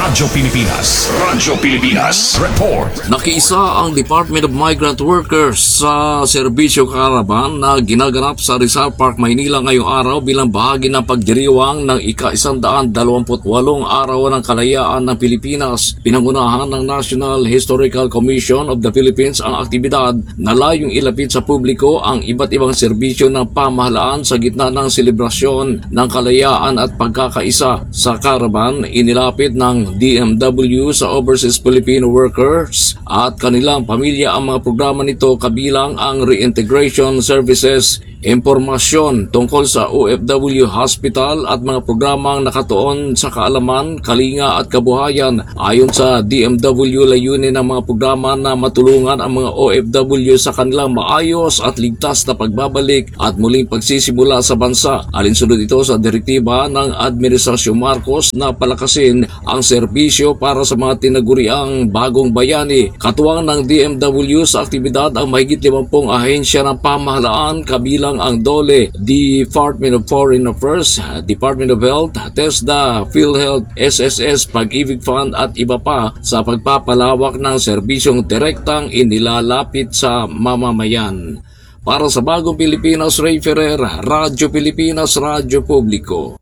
Radyo Pilipinas. Radyo Pilipinas. Report. Nakiisa ang Department of Migrant Workers sa serbisyo karaban na ginaganap sa Rizal Park, Maynila ngayong araw bilang bahagi ng pagdiriwang ng ika-128 araw ng kalayaan ng Pilipinas. Pinangunahan ng National Historical Commission of the Philippines ang aktibidad na layong ilapit sa publiko ang iba't ibang serbisyo ng pamahalaan sa gitna ng selebrasyon ng kalayaan at pagkakaisa. Sa karaban, inilapit ng DMW sa overseas Filipino workers at kanilang pamilya ang mga programa nito kabilang ang reintegration services, impormasyon tungkol sa OFW hospital at mga programang nakatuon sa kaalaman, kalinga at kabuhayan. Ayon sa DMW, layunin ng mga programa na matulungan ang mga OFW sa kanilang maayos at ligtas na pagbabalik at muling pagsisimula sa bansa. Alinsunod ito sa direktiba ng Administrasyon Marcos na palakasin ang serbisyo para sa mga tinaguriang bagong bayani. Katuwang ng DMW sa aktibidad ang mahigit 50 ahensya ng pamahalaan kabilang ang DOLE, Department of Foreign Affairs, Department of Health, TESDA, PhilHealth, SSS, Pag-ibig Fund at iba pa sa pagpapalawak ng serbisyong direktang inilalapit sa mamamayan. Para sa Bagong Pilipinas, Ray Ferrer, Radyo Pilipinas, Radyo Publiko.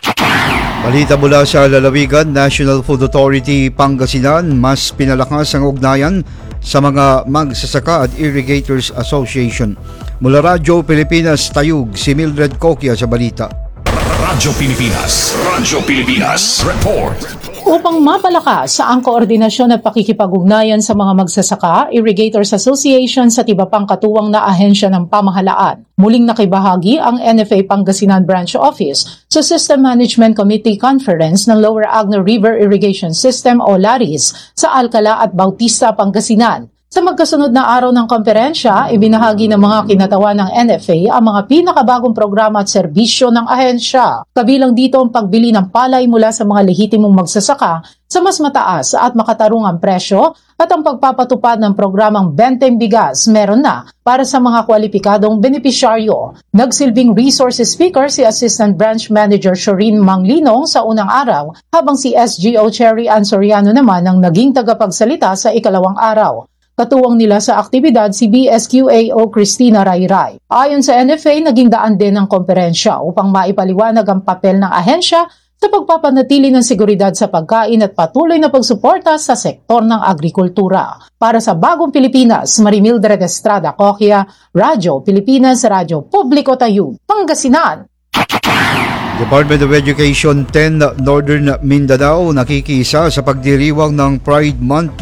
Balita mula sa lalawigan, National Food Authority Pangasinan, mas pinalakas ang ugnayan sa mga magsasaka at Irrigators Association. Mula Radyo Pilipinas, Tayug, si Mildred Coquia sa balita. Radyo Pilipinas. Radyo Pilipinas. Report. Upang mapalakas ang koordinasyon at pakikipag-ugnayan sa mga magsasaka, Irrigators Association sa iba pang katuwang na ahensya ng pamahalaan, muling nakibahagi ang NFA Pangasinan Branch Office sa System Management Committee Conference ng Lower Agno River Irrigation System o LARIS sa Alcala at Bautista, Pangasinan. Sa magkasunod na araw ng komperensya, ibinahagi ng mga kinatawan ng NFA ang mga pinakabagong programa at serbisyo ng ahensya. Kabilang dito ang pagbili ng palay mula sa mga lehitimong magsasaka sa mas mataas at makatarungang presyo at ang pagpapatupad ng programang Benteng Bigas meron na para sa mga kwalipikadong benepisyaryo. Nagsilbing resource speaker si Assistant Branch Manager Shorin Manglinong sa unang araw habang si SGO Cherry Ann Soriano naman ang naging tagapagsalita sa ikalawang araw. Katuwang nila sa aktibidad si BSQAO Christina Rayray. Ayon sa NFA, naging daan din ang komperensya upang maipaliwanag ang papel ng ahensya sa pagpapanatili ng seguridad sa pagkain at patuloy na pagsuporta sa sektor ng agrikultura. Para sa Bagong Pilipinas, Marimildred Estrada Coquia, Radyo Pilipinas, Radyo Publiko Tayug, Pangasinan. Department of Education 10 Northern Mindanao nakikisa sa pagdiriwang ng Pride Month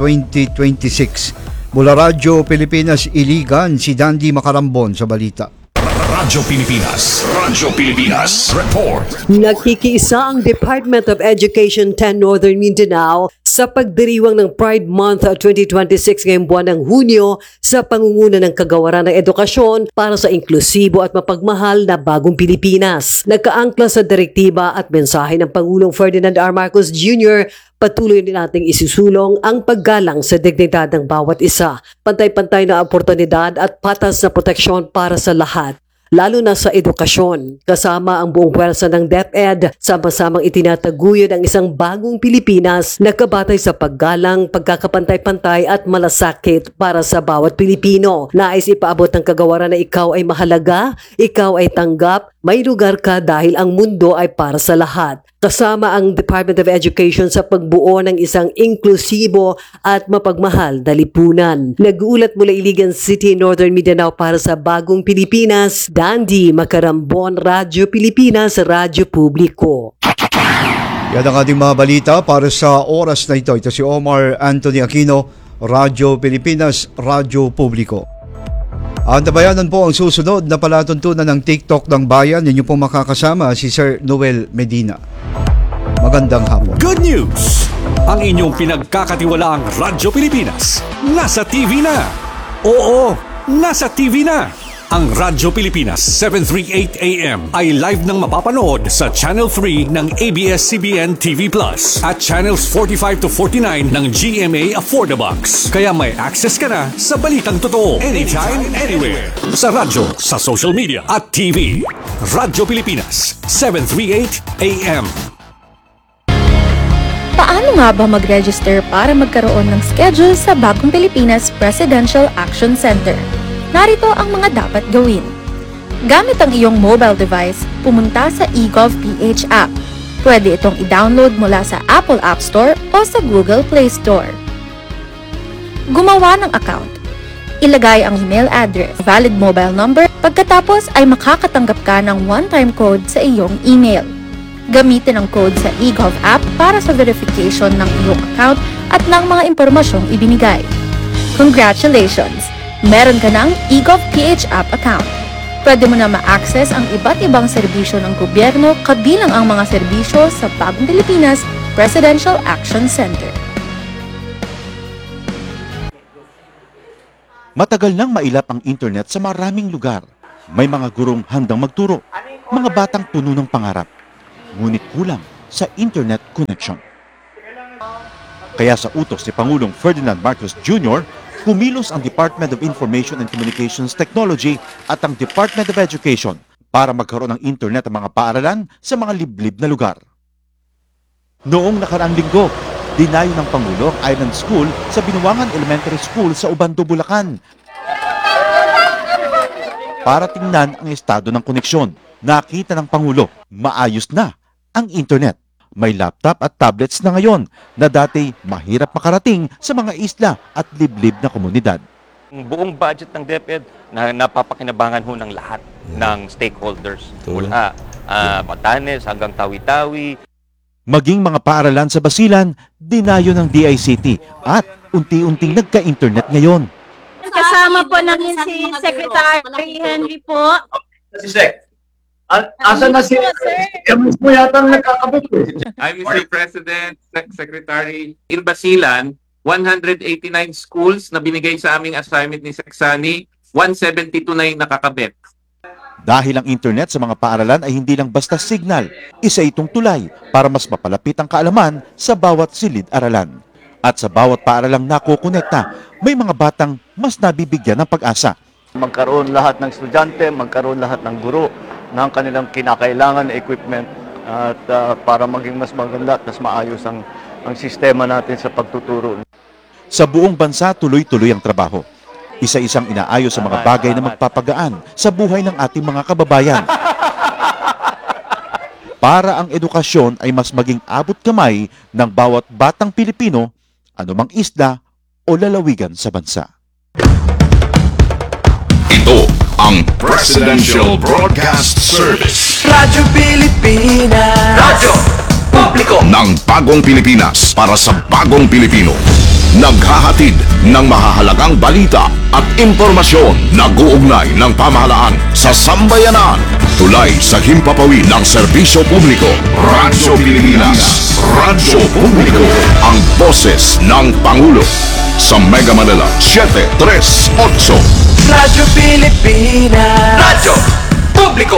2026. Mula Radyo Pilipinas, Iligan, si Dandy Macarambon sa balita. Radyo Pilipinas. Radyo Pilipinas. Report. Nakikiisa ang Department of Education 10 Northern Mindanao sa pagdiriwang ng Pride Month 2026 ngayong buwan ng Hunyo sa pangunguna ng Kagawaran ng Edukasyon para sa inklusibo at mapagmahal na Bagong Pilipinas. Nagkaangkla sa direktiba at mensahe ng Pangulong Ferdinand R. Marcos Jr., patuloy din nating isusulong ang paggalang sa dignidad ng bawat isa, pantay-pantay na oportunidad at patas na proteksyon para sa lahat, lalo na sa edukasyon. Kasama ang buong pwersa ng DepEd, sama-samang itinataguyod ang isang bagong Pilipinas na kabatay sa paggalang, pagkakapantay-pantay at malasakit para sa bawat Pilipino. Nais ipaabot ng Kagawaran na ikaw ay mahalaga, ikaw ay tanggap, may lugar ka dahil ang mundo ay para sa lahat. Kasama ang Department of Education sa pagbuo ng isang inklusibo at mapagmahal na lipunan. Nag-uulat mula Iligan City, Northern Mindanao para sa Bagong Pilipinas, Dandy Macarambon, Radyo Pilipinas, Radyo Publiko. Yan ang ating mga balita para sa oras na ito. Ito si Omar Anthony Aquino, Radyo Pilipinas, Radyo Publiko. Antabayanan po ang susunod na palatuntunan ng TikTok ng Bayan. Ninyo pong makakasama si Sir Noel Medina. Magandang hapon. Good news! Ang inyong pinagkakatiwalaang Radyo Pilipinas nasa TV na. Oo, nasa TV na. Ang Radyo Pilipinas 738 AM ay live nang mapapanood sa Channel 3 ng ABS-CBN TV Plus at Channels 45 to 49 ng GMA Affordabox. Kaya may access ka na sa balitang totoo anytime, anywhere. Sa radyo, sa social media at TV. Radyo Pilipinas 738 AM. Paano nga ba mag-register para magkaroon ng schedule sa Bagong Pilipinas Presidential Action Center? Narito ang mga dapat gawin. Gamit ang iyong mobile device, pumunta sa eGovPH app. Pwede itong i-download mula sa Apple App Store o sa Google Play Store. Gumawa ng account. Ilagay ang email address, valid mobile number, pagkatapos ay makakatanggap ka ng one-time code sa iyong email. Gamitin ang code sa eGov app para sa verification ng iyong account at ng mga impormasyong ibinigay. Congratulations! Meron ka ng eGovPH app account. Pwede mo na ma-access ang iba't ibang serbisyo ng gobyerno kabilang ang mga serbisyo sa Bagong Pilipinas Presidential Action Center. Matagal nang mailap ang internet sa maraming lugar. May mga gurong handang magturo, mga batang puno ng pangarap. Ngunit kulang sa internet connection. Kaya sa utos ni Pangulong Ferdinand Marcos Jr., kumilos ang Department of Information and Communications Technology at ang Department of Education para magkaroon ng internet ang mga paaralan sa mga liblib na lugar. Noong nakaraang linggo, dinayo ng Pangulo ang Island School sa Binuangan Elementary School sa Ubando, Bulacan para tingnan ang estado ng koneksyon. Nakita ng Pangulo, maayos na ang internet. May laptop at tablets na ngayon na dati mahirap makarating sa mga isla at liblib na komunidad. Ang buong budget ng DepEd na napapakinabangan ho ng lahat ng stakeholders. Mula Batanes hanggang Tawi-Tawi. Maging mga paaralan sa Basilan, dinayo ng DICT at unti-unting nagka-internet ngayon. Kasama po namin si Secretary Henry po. Si Sec. Asa na si Emus mo yata nagkakabit eh. I'm Mr. President, Secretary. In Basilan, 189 schools na binigay sa aming assignment ni Seksani, 172 na yung nakakabit. Dahil ang internet sa mga paaralan ay hindi lang basta signal, isa itong tulay para mas mapalapit ang kaalaman sa bawat silid-aralan. At sa bawat paaralang nakukonekta, may mga batang mas nabibigyan ng pag-asa. Magkaroon lahat ng estudyante, magkaroon lahat ng guro ng kanilang kinakailangan na equipment at para maging mas maganda at mas maayos ang sistema natin sa pagtuturo. Sa buong bansa, tuloy-tuloy ang trabaho. Isa-isang inaayos sa mga bagay na magpapagaan sa buhay ng ating mga kababayan. Para ang edukasyon ay mas maging abot kamay ng bawat batang Pilipino, anumang isla o lalawigan sa bansa. Ito ang Presidential Broadcast Service. Radyo Pilipinas. Radyo Publiko ng Bagong Pilipinas para sa Bagong Pilipino. Naghahatid ng mahahalagang balita at impormasyon na guugnay ng pamahalaan sa sambayanan. Tulay sa himpapawid ng serbisyo publiko. Radyo Pilipinas. Radyo Publiko. Ang boses ng Pangulo. Sa Mega Manila, 738. Radyo Pilipinas. Radyo Publiko.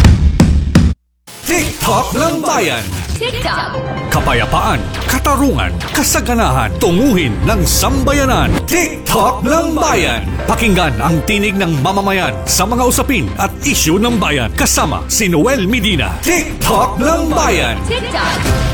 TikTok ng Bayan. TikTok. Kapayapaan, katarungan, kasaganahan, tunguhin ng sambayanan. TikTok ng Bayan. Pakinggan ang tinig ng mamamayan sa mga usapin at isyu ng bayan. Kasama si Noel Medina. TikTok ng Bayan. TikTok.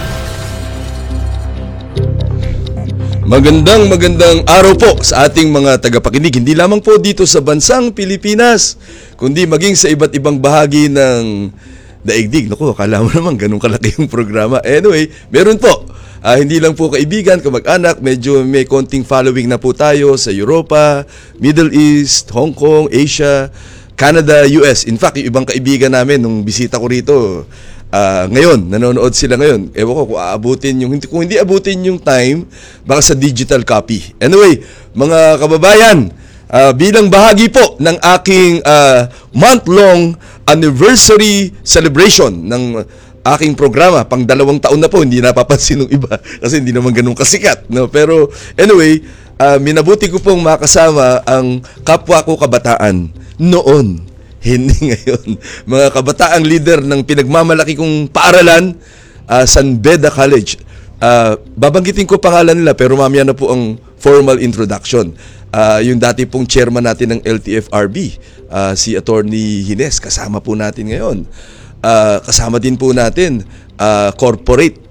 Magandang araw po sa ating mga tagapakinig. Hindi lamang po dito sa bansang Pilipinas, kundi maging sa iba't ibang bahagi ng daigdig. Naku, akala mo naman ganun kalaki yung programa. Anyway, meron po. Hindi lang po kaibigan, kamag-anak, medyo may konting following na po tayo sa Europa, Middle East, Hong Kong, Asia, Canada, US. In fact, yung ibang kaibigan namin nung bisita ko rito, ngayon, nanonood sila ngayon. Ewan ko kung hindi abutin yung time, baka sa digital copy. Anyway, mga kababayan, bilang bahagi po ng aking month-long anniversary celebration ng aking programa, pang 2 taon na po, hindi napapansin ng iba kasi hindi naman ganun kasikat, no? Pero anyway, minabuti ko pong makasama ang kapwa ko kabataan noon. Hindi ngayon. Mga kabataang leader ng pinagmamalaki kong paaralan, San Beda College. Babanggitin ko pangalan nila pero mamaya na po ang formal introduction. Yung dati pong chairman natin ng LTFRB, si Attorney Hines, kasama po natin ngayon. Kasama din po natin corporate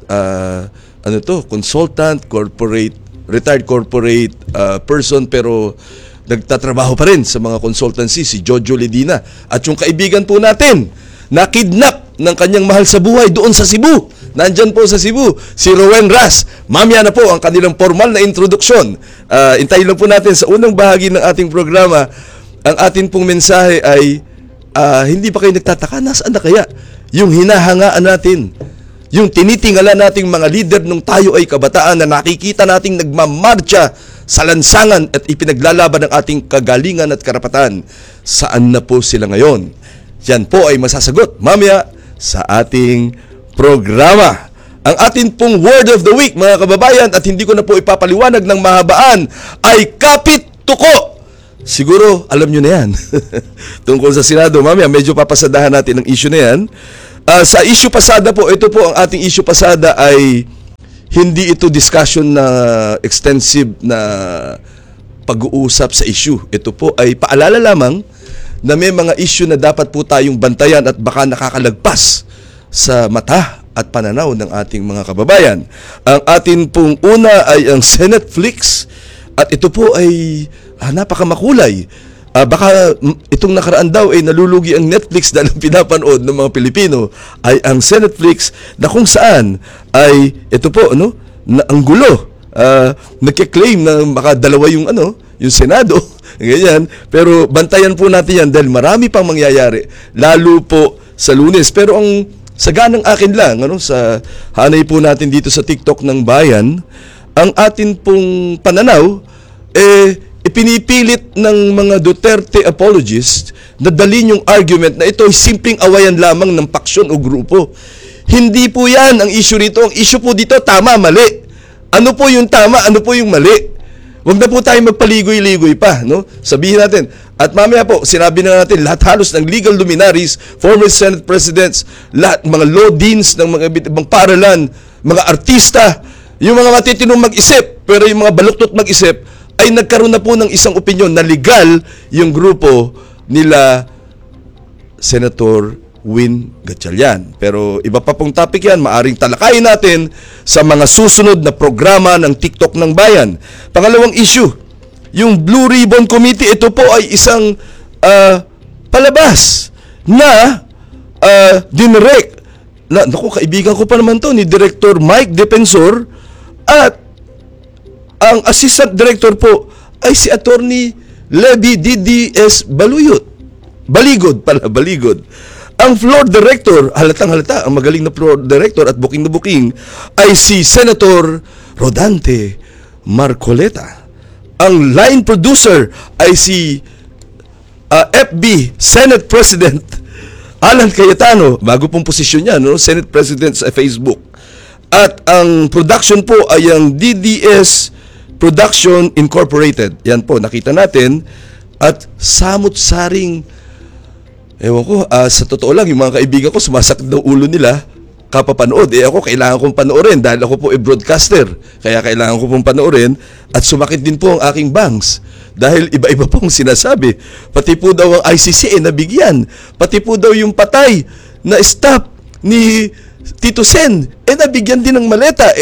consultant, retired corporate person, pero nagtatrabaho pa rin sa mga consultancy, si Jojo Ledina. At yung kaibigan po natin, na-kidnap ng kanyang mahal sa buhay doon sa Cebu. Nandyan po sa Cebu, si Rowen Ras. Mamaya na po ang kanilang formal na introduksyon. Intayin lang po natin sa unang bahagi ng ating programa. Ang atin pong mensahe ay, hindi ba kayo nagtataka? Nasaan na kaya yung hinahangaan natin? Yung tinitingala nating mga leader nung tayo ay kabataan na nakikita nating nagmamarcha sa lansangan at ipinaglalaban ng ating kagalingan at karapatan. Saan na po sila ngayon? Yan po ay masasagot mamaya sa ating programa. Ang atin pong word of the week, mga kababayan, at hindi ko na po ipapaliwanag ng mahabaan, ay kapit tuko. Siguro, alam nyo na yan. Tungkol sa Senado, mamaya medyo papasadahan natin ang issue na yan. Sa issue pasada po, ito po ang ating issue pasada ay hindi ito discussion na extensive na pag-uusap sa issue. Ito po ay paalala lamang na may mga issue na dapat po tayong bantayan at baka nakakalagpas sa mata at pananaw ng ating mga kababayan. Ang atin pong una ay ang Senateflix at ito po ay napakamakulay. Baka itong nakaraan daw ay nalulugi ang Netflix dahil pinapanood ng mga Pilipino ay ang Senateflix na kung saan ay ito po na ang gulo. Nagke-claim na baka dalawa yung yung Senado, ganyan. Pero bantayan po natin yan dahil marami pang mangyayari lalo po sa Lunes. Pero ang saganang akin lang sa hanay po natin dito sa TikTok ng bayan, ang atin pong pananaw ipinipilit ng mga Duterte apologists na dalhin yung argument na ito ay simpleng awayan lamang ng paksyon o grupo. Hindi po yan ang issue rito. Ang issue po dito, tama, mali. Ano po yung tama, ano po yung mali? Huwag na po tayo magpaligoy-ligoy pa. Sabihin natin. At mamaya po, sinabi na natin, lahat halos ng legal luminaries, former Senate presidents, lahat, mga law deans ng mga ibang paaralan, mga artista, yung mga matitinong mag-isip, pero yung mga baluktot mag-isip, ay nagkaroon na po ng isang opinyon na legal yung grupo nila Senator Win Gatchalian. Pero iba pa pong topic yan, maaring talakayin natin sa mga susunod na programa ng TikTok ng Bayan. Pangalawang issue, yung Blue Ribbon Committee, ito po ay isang palabas na dinirect. Naku, kaibigan ko pa naman to ni Director Mike Defensor at ang assistant director po ay si Attorney Levy DDS Baligod. Ang floor director, halatang-halata, ang magaling na floor director at booking na booking ay si Senator Rodante Marcoleta. Ang line producer ay si FB Senate President Alan Cayetano, bago pong posisyon niya, Senate President sa Facebook. At ang production po ay ang DDS Production Incorporated. Yan po, nakita natin. At samot-saring, ewan ko, sa totoo lang, yung mga kaibigan ko, sumasakit ng ulo nila kapapanood. Ako, kailangan kong panoorin dahil ako po broadcaster. Kaya kailangan ko pong panoorin. At sumakit din po ang aking bangs. Dahil iba-iba pong sinasabi. Pati po daw ang ICC nabigyan. Pati po daw yung patay na staff ni Tito Sen nabigyan din ng maleta.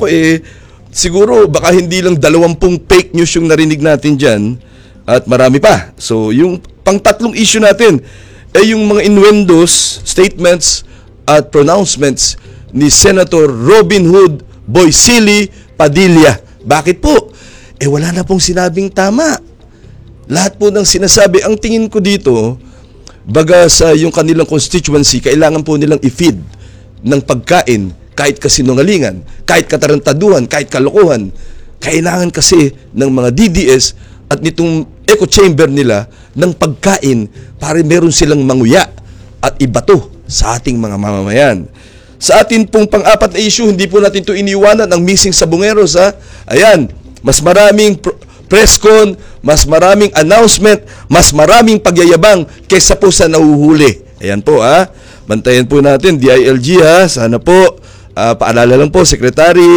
Siguro baka hindi lang 20 fake news yung narinig natin dyan at marami pa. So yung pang-tatlong issue natin ay yung mga innuendos, statements at pronouncements ni Senator Robin Hood Boycilli Padilla. Bakit po? Wala na pong sinabing tama. Lahat po ng sinasabi, ang tingin ko dito, baga sa yung kanilang constituency, kailangan po nilang i-feed ng pagkain kahit kasinungalingan, kahit katarantaduhan, kahit kalokohan. Kailangan kasi ng mga DDS at nitong echo chamber nila ng pagkain para meron silang manguya at ibato sa ating mga mamamayan. Sa atin pong pang-apat na issue, hindi po natin ito iniwanan ang missing sabongeros. Ayan, mas maraming press con, mas maraming announcement, mas maraming pagyayabang kaysa po sa nahuhuli. Ayan po Bantayan po natin, DILG sana po. Paalala lang po, Secretary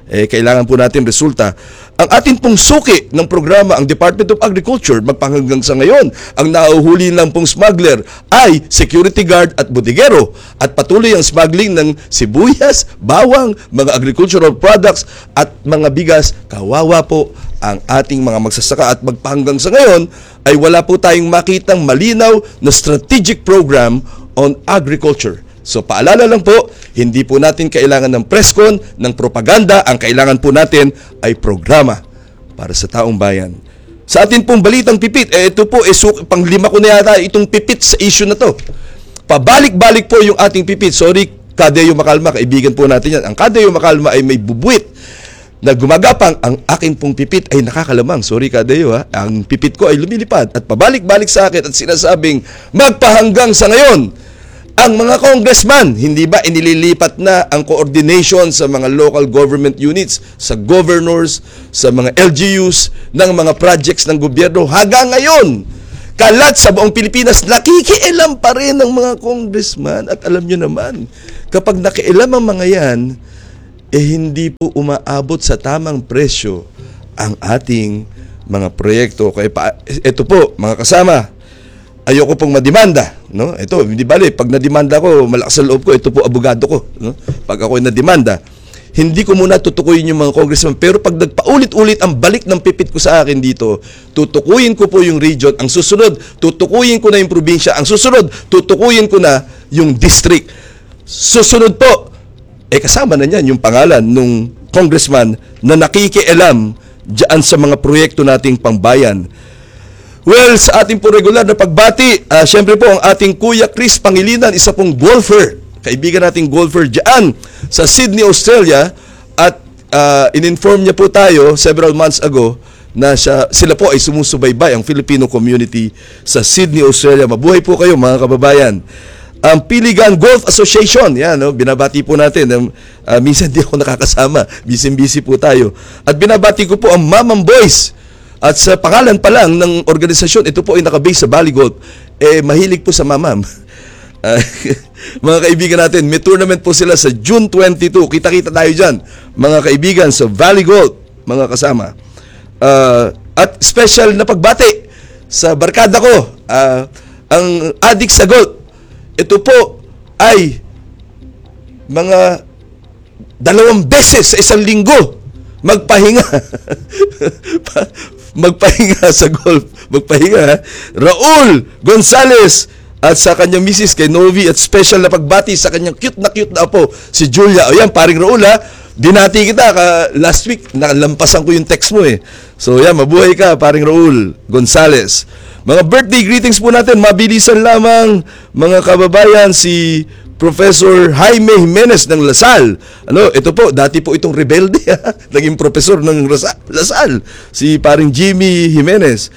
kailangan po natin resulta. Ang atin pong suki ng programa, ang Department of Agriculture, magpahanggang sa ngayon, ang nahuhuli lang pong smuggler ay security guard at bodegero. At patuloy ang smuggling ng sibuyas, bawang, mga agricultural products at mga bigas. Kawawa po ang ating mga magsasaka at magpahanggang sa ngayon ay wala po tayong makitang malinaw na strategic program on agriculture. So paalala lang po, hindi po natin kailangan ng press con, ng propaganda, ang kailangan po natin ay programa para sa taong bayan. Sa atin pong balitang pipit, ito po, pang-5 ko na yata itong pipit sa issue na to. Pabalik-balik po yung ating pipit. Sorry, Kadeo Makalma, kaibigan po natin yan. Ang Kadeo Makalma ay may bubuit na gumagapang. Ang akin pong pipit ay nakakalamang. Sorry, Kadeo, ha? Ang pipit ko ay lumilipad at pabalik-balik sa akin at sinasabing magpahanggang sa ngayon. Ang mga congressman, hindi ba inililipat na ang coordination sa mga local government units, sa governors, sa mga LGUs, ng mga projects ng gobyerno? Hanggang ngayon, kalat sa buong Pilipinas, nakikialam pa rin ng mga congressman. At alam nyo naman, kapag nakialam ang mga yan, hindi po umaabot sa tamang presyo ang ating mga proyekto. Kaya ito po, mga kasama, ayoko pong mademanda, no? Ito, hindi bali, pag nademanda ko, malakas sa loob ko, ito po abogado ko, no? Pag ako nademanda, hindi ko muna tutukuyin yung mga congressman, pero pag nagpaulit-ulit ang balik ng pipit ko sa akin dito, tutukuyin ko po yung region, ang susunod, tutukuyin ko na yung probinsya, ang susunod, tutukuyin ko na yung district. Susunod po, kasama na niyan yung pangalan nung congressman na nakikialam diyan sa mga proyekto nating pangbayan. Well, sa ating po regular na pagbati, syempre po ang ating Kuya Chris Pangilinan, isa pong golfer, kaibigan nating golfer dyan sa Sydney, Australia, at in-inform niya po tayo several months ago na sila po ay sumusubaybay ang Filipino community sa Sydney, Australia. Mabuhay po kayo mga kababayan. Ang Piligan Golf Association, yan, no? Binabati po natin. Minsan di ako nakakasama, busy po tayo. At binabati ko po ang Mamam Boys. At sa pangalan pa lang ng organisasyon, ito po ay nakabase sa Valley Golf. Mahilig po sa mamam. Mga kaibigan natin, may tournament po sila sa June 22. Kita-kita tayo dyan, mga kaibigan, sa Valley Golf, mga kasama. At special na pagbati sa barkada ko, ang adik sa golf. Ito po ay mga 2 beses sa isang linggo magpahinga. Magpahinga sa golf. Magpahinga. Raul Gonzales at sa kanyang misis kay Novi, at special na pagbati sa kanyang cute na apo, si Julia. O yan, paring Raul, ha. Dinati kita last week. Nalampasan ko yung text mo eh. So yan, mabuhay ka, paring Raul Gonzales. Mga birthday greetings po natin, mabilisan lamang mga kababayan. Si Professor Jaime Jimenez ng Lasal. Ito po, dati po itong rebelde, naging professor ng Lasal. Si paring Jimmy Jimenez.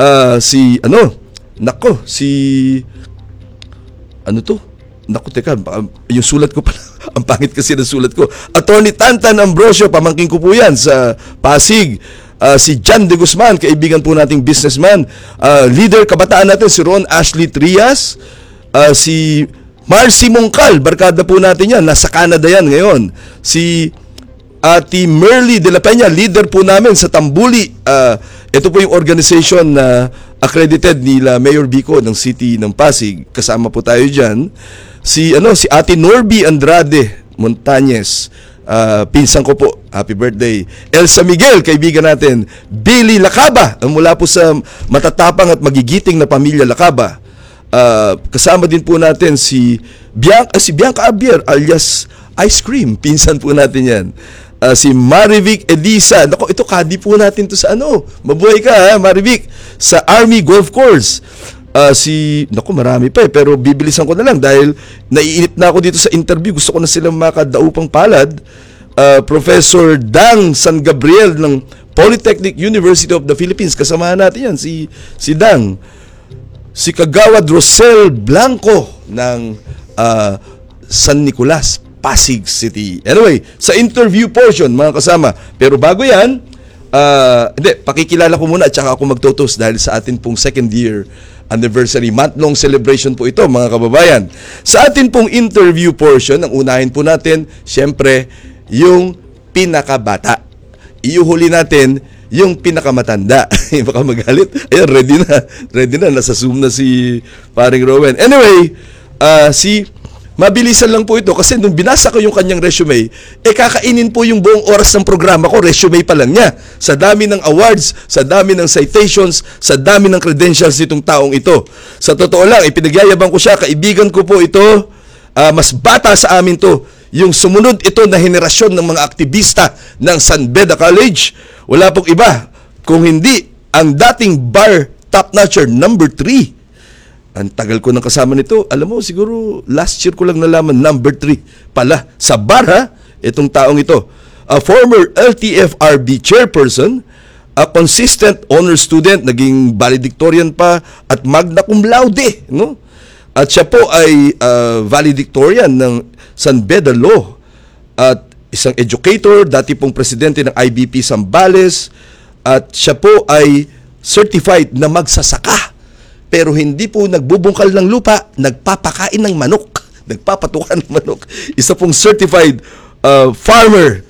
Yung sulat ko pala. Ang pangit kasi ng sulat ko. Attorney Tantan Ambrosio, pamangkin ko po yan sa Pasig. Si John De Guzman, kaibigan po nating businessman. Leader kabataan natin, si Ron Ashley Trias. Si Marcy Mongcal, barkada po natin yan. Nasa Canada yan ngayon. Si Ati Merly de la Peña, leader po namin sa Tambuli. Ito po yung organization na accredited nila Mayor Bico ng City ng Pasig. Kasama po tayo dyan. Si Ati Norby Andrade Montañez. Pinsan ko po, happy birthday. Elsa Miguel, kaibigan natin. Billy Lacaba, mula po sa matatapang at magigiting na pamilya Lacaba. Kasama din po natin si Bianca Abier alias Ice Cream, pinsan po natin yan. Si Marivic Edisa, nako, ito kadi po natin to sa mabuhay ka ha Marivic, sa Army Golf Course. Marami pa pero bibilisan ko na lang dahil naiinip na ako dito sa interview, gusto ko na silang makadaupang palad. Professor Dang San Gabriel ng Polytechnic University of the Philippines, kasamahan natin yan, si Dang. Si Kagawad Rosel Blanco ng San Nicolas, Pasig City. Anyway, sa interview portion, mga kasama. Pero bago yan, pakikilala ko muna at saka ako magtotos dahil sa atin pong 2nd year anniversary, month-long celebration po ito, mga kababayan. Sa atin pong interview portion, ang unahin po natin, syempre, yung pinakabata. Iuhuli natin yung pinakamatanda. Baka magalit. Ayan, ready na. Nasa Zoom na si paring Rowan. Anyway, mabilisan lang po ito kasi nung binasa ko yung kanyang resume, kakainin po yung buong oras ng programa ko, resume pa lang niya. Sa dami ng awards, sa dami ng citations, sa dami ng credentials nitong taong ito. Sa totoo lang, ipinagyayabang ko siya, kaibigan ko po ito, mas bata sa amin to. Yung sumunod ito na henerasyon ng mga aktivista ng San Beda College, wala pong iba kung hindi ang dating bar top-notcher number 3. Ang tagal ko nang kasama nito. Alam mo, siguro last year ko lang nalaman number 3 pala sa bar, ha? Itong taong ito. A former LTFRB chairperson, a consistent honor student, naging valedictorian pa at magna cum laude, no? At siya po ay valedictorian ng San Beda Law at isang educator, dati pong presidente ng IBP Zambales, at siya po ay certified na magsasaka. Pero hindi po nagbubungkal ng lupa, nagpapakain ng manok, nagpapatukan ng manok. Isa pong certified farmer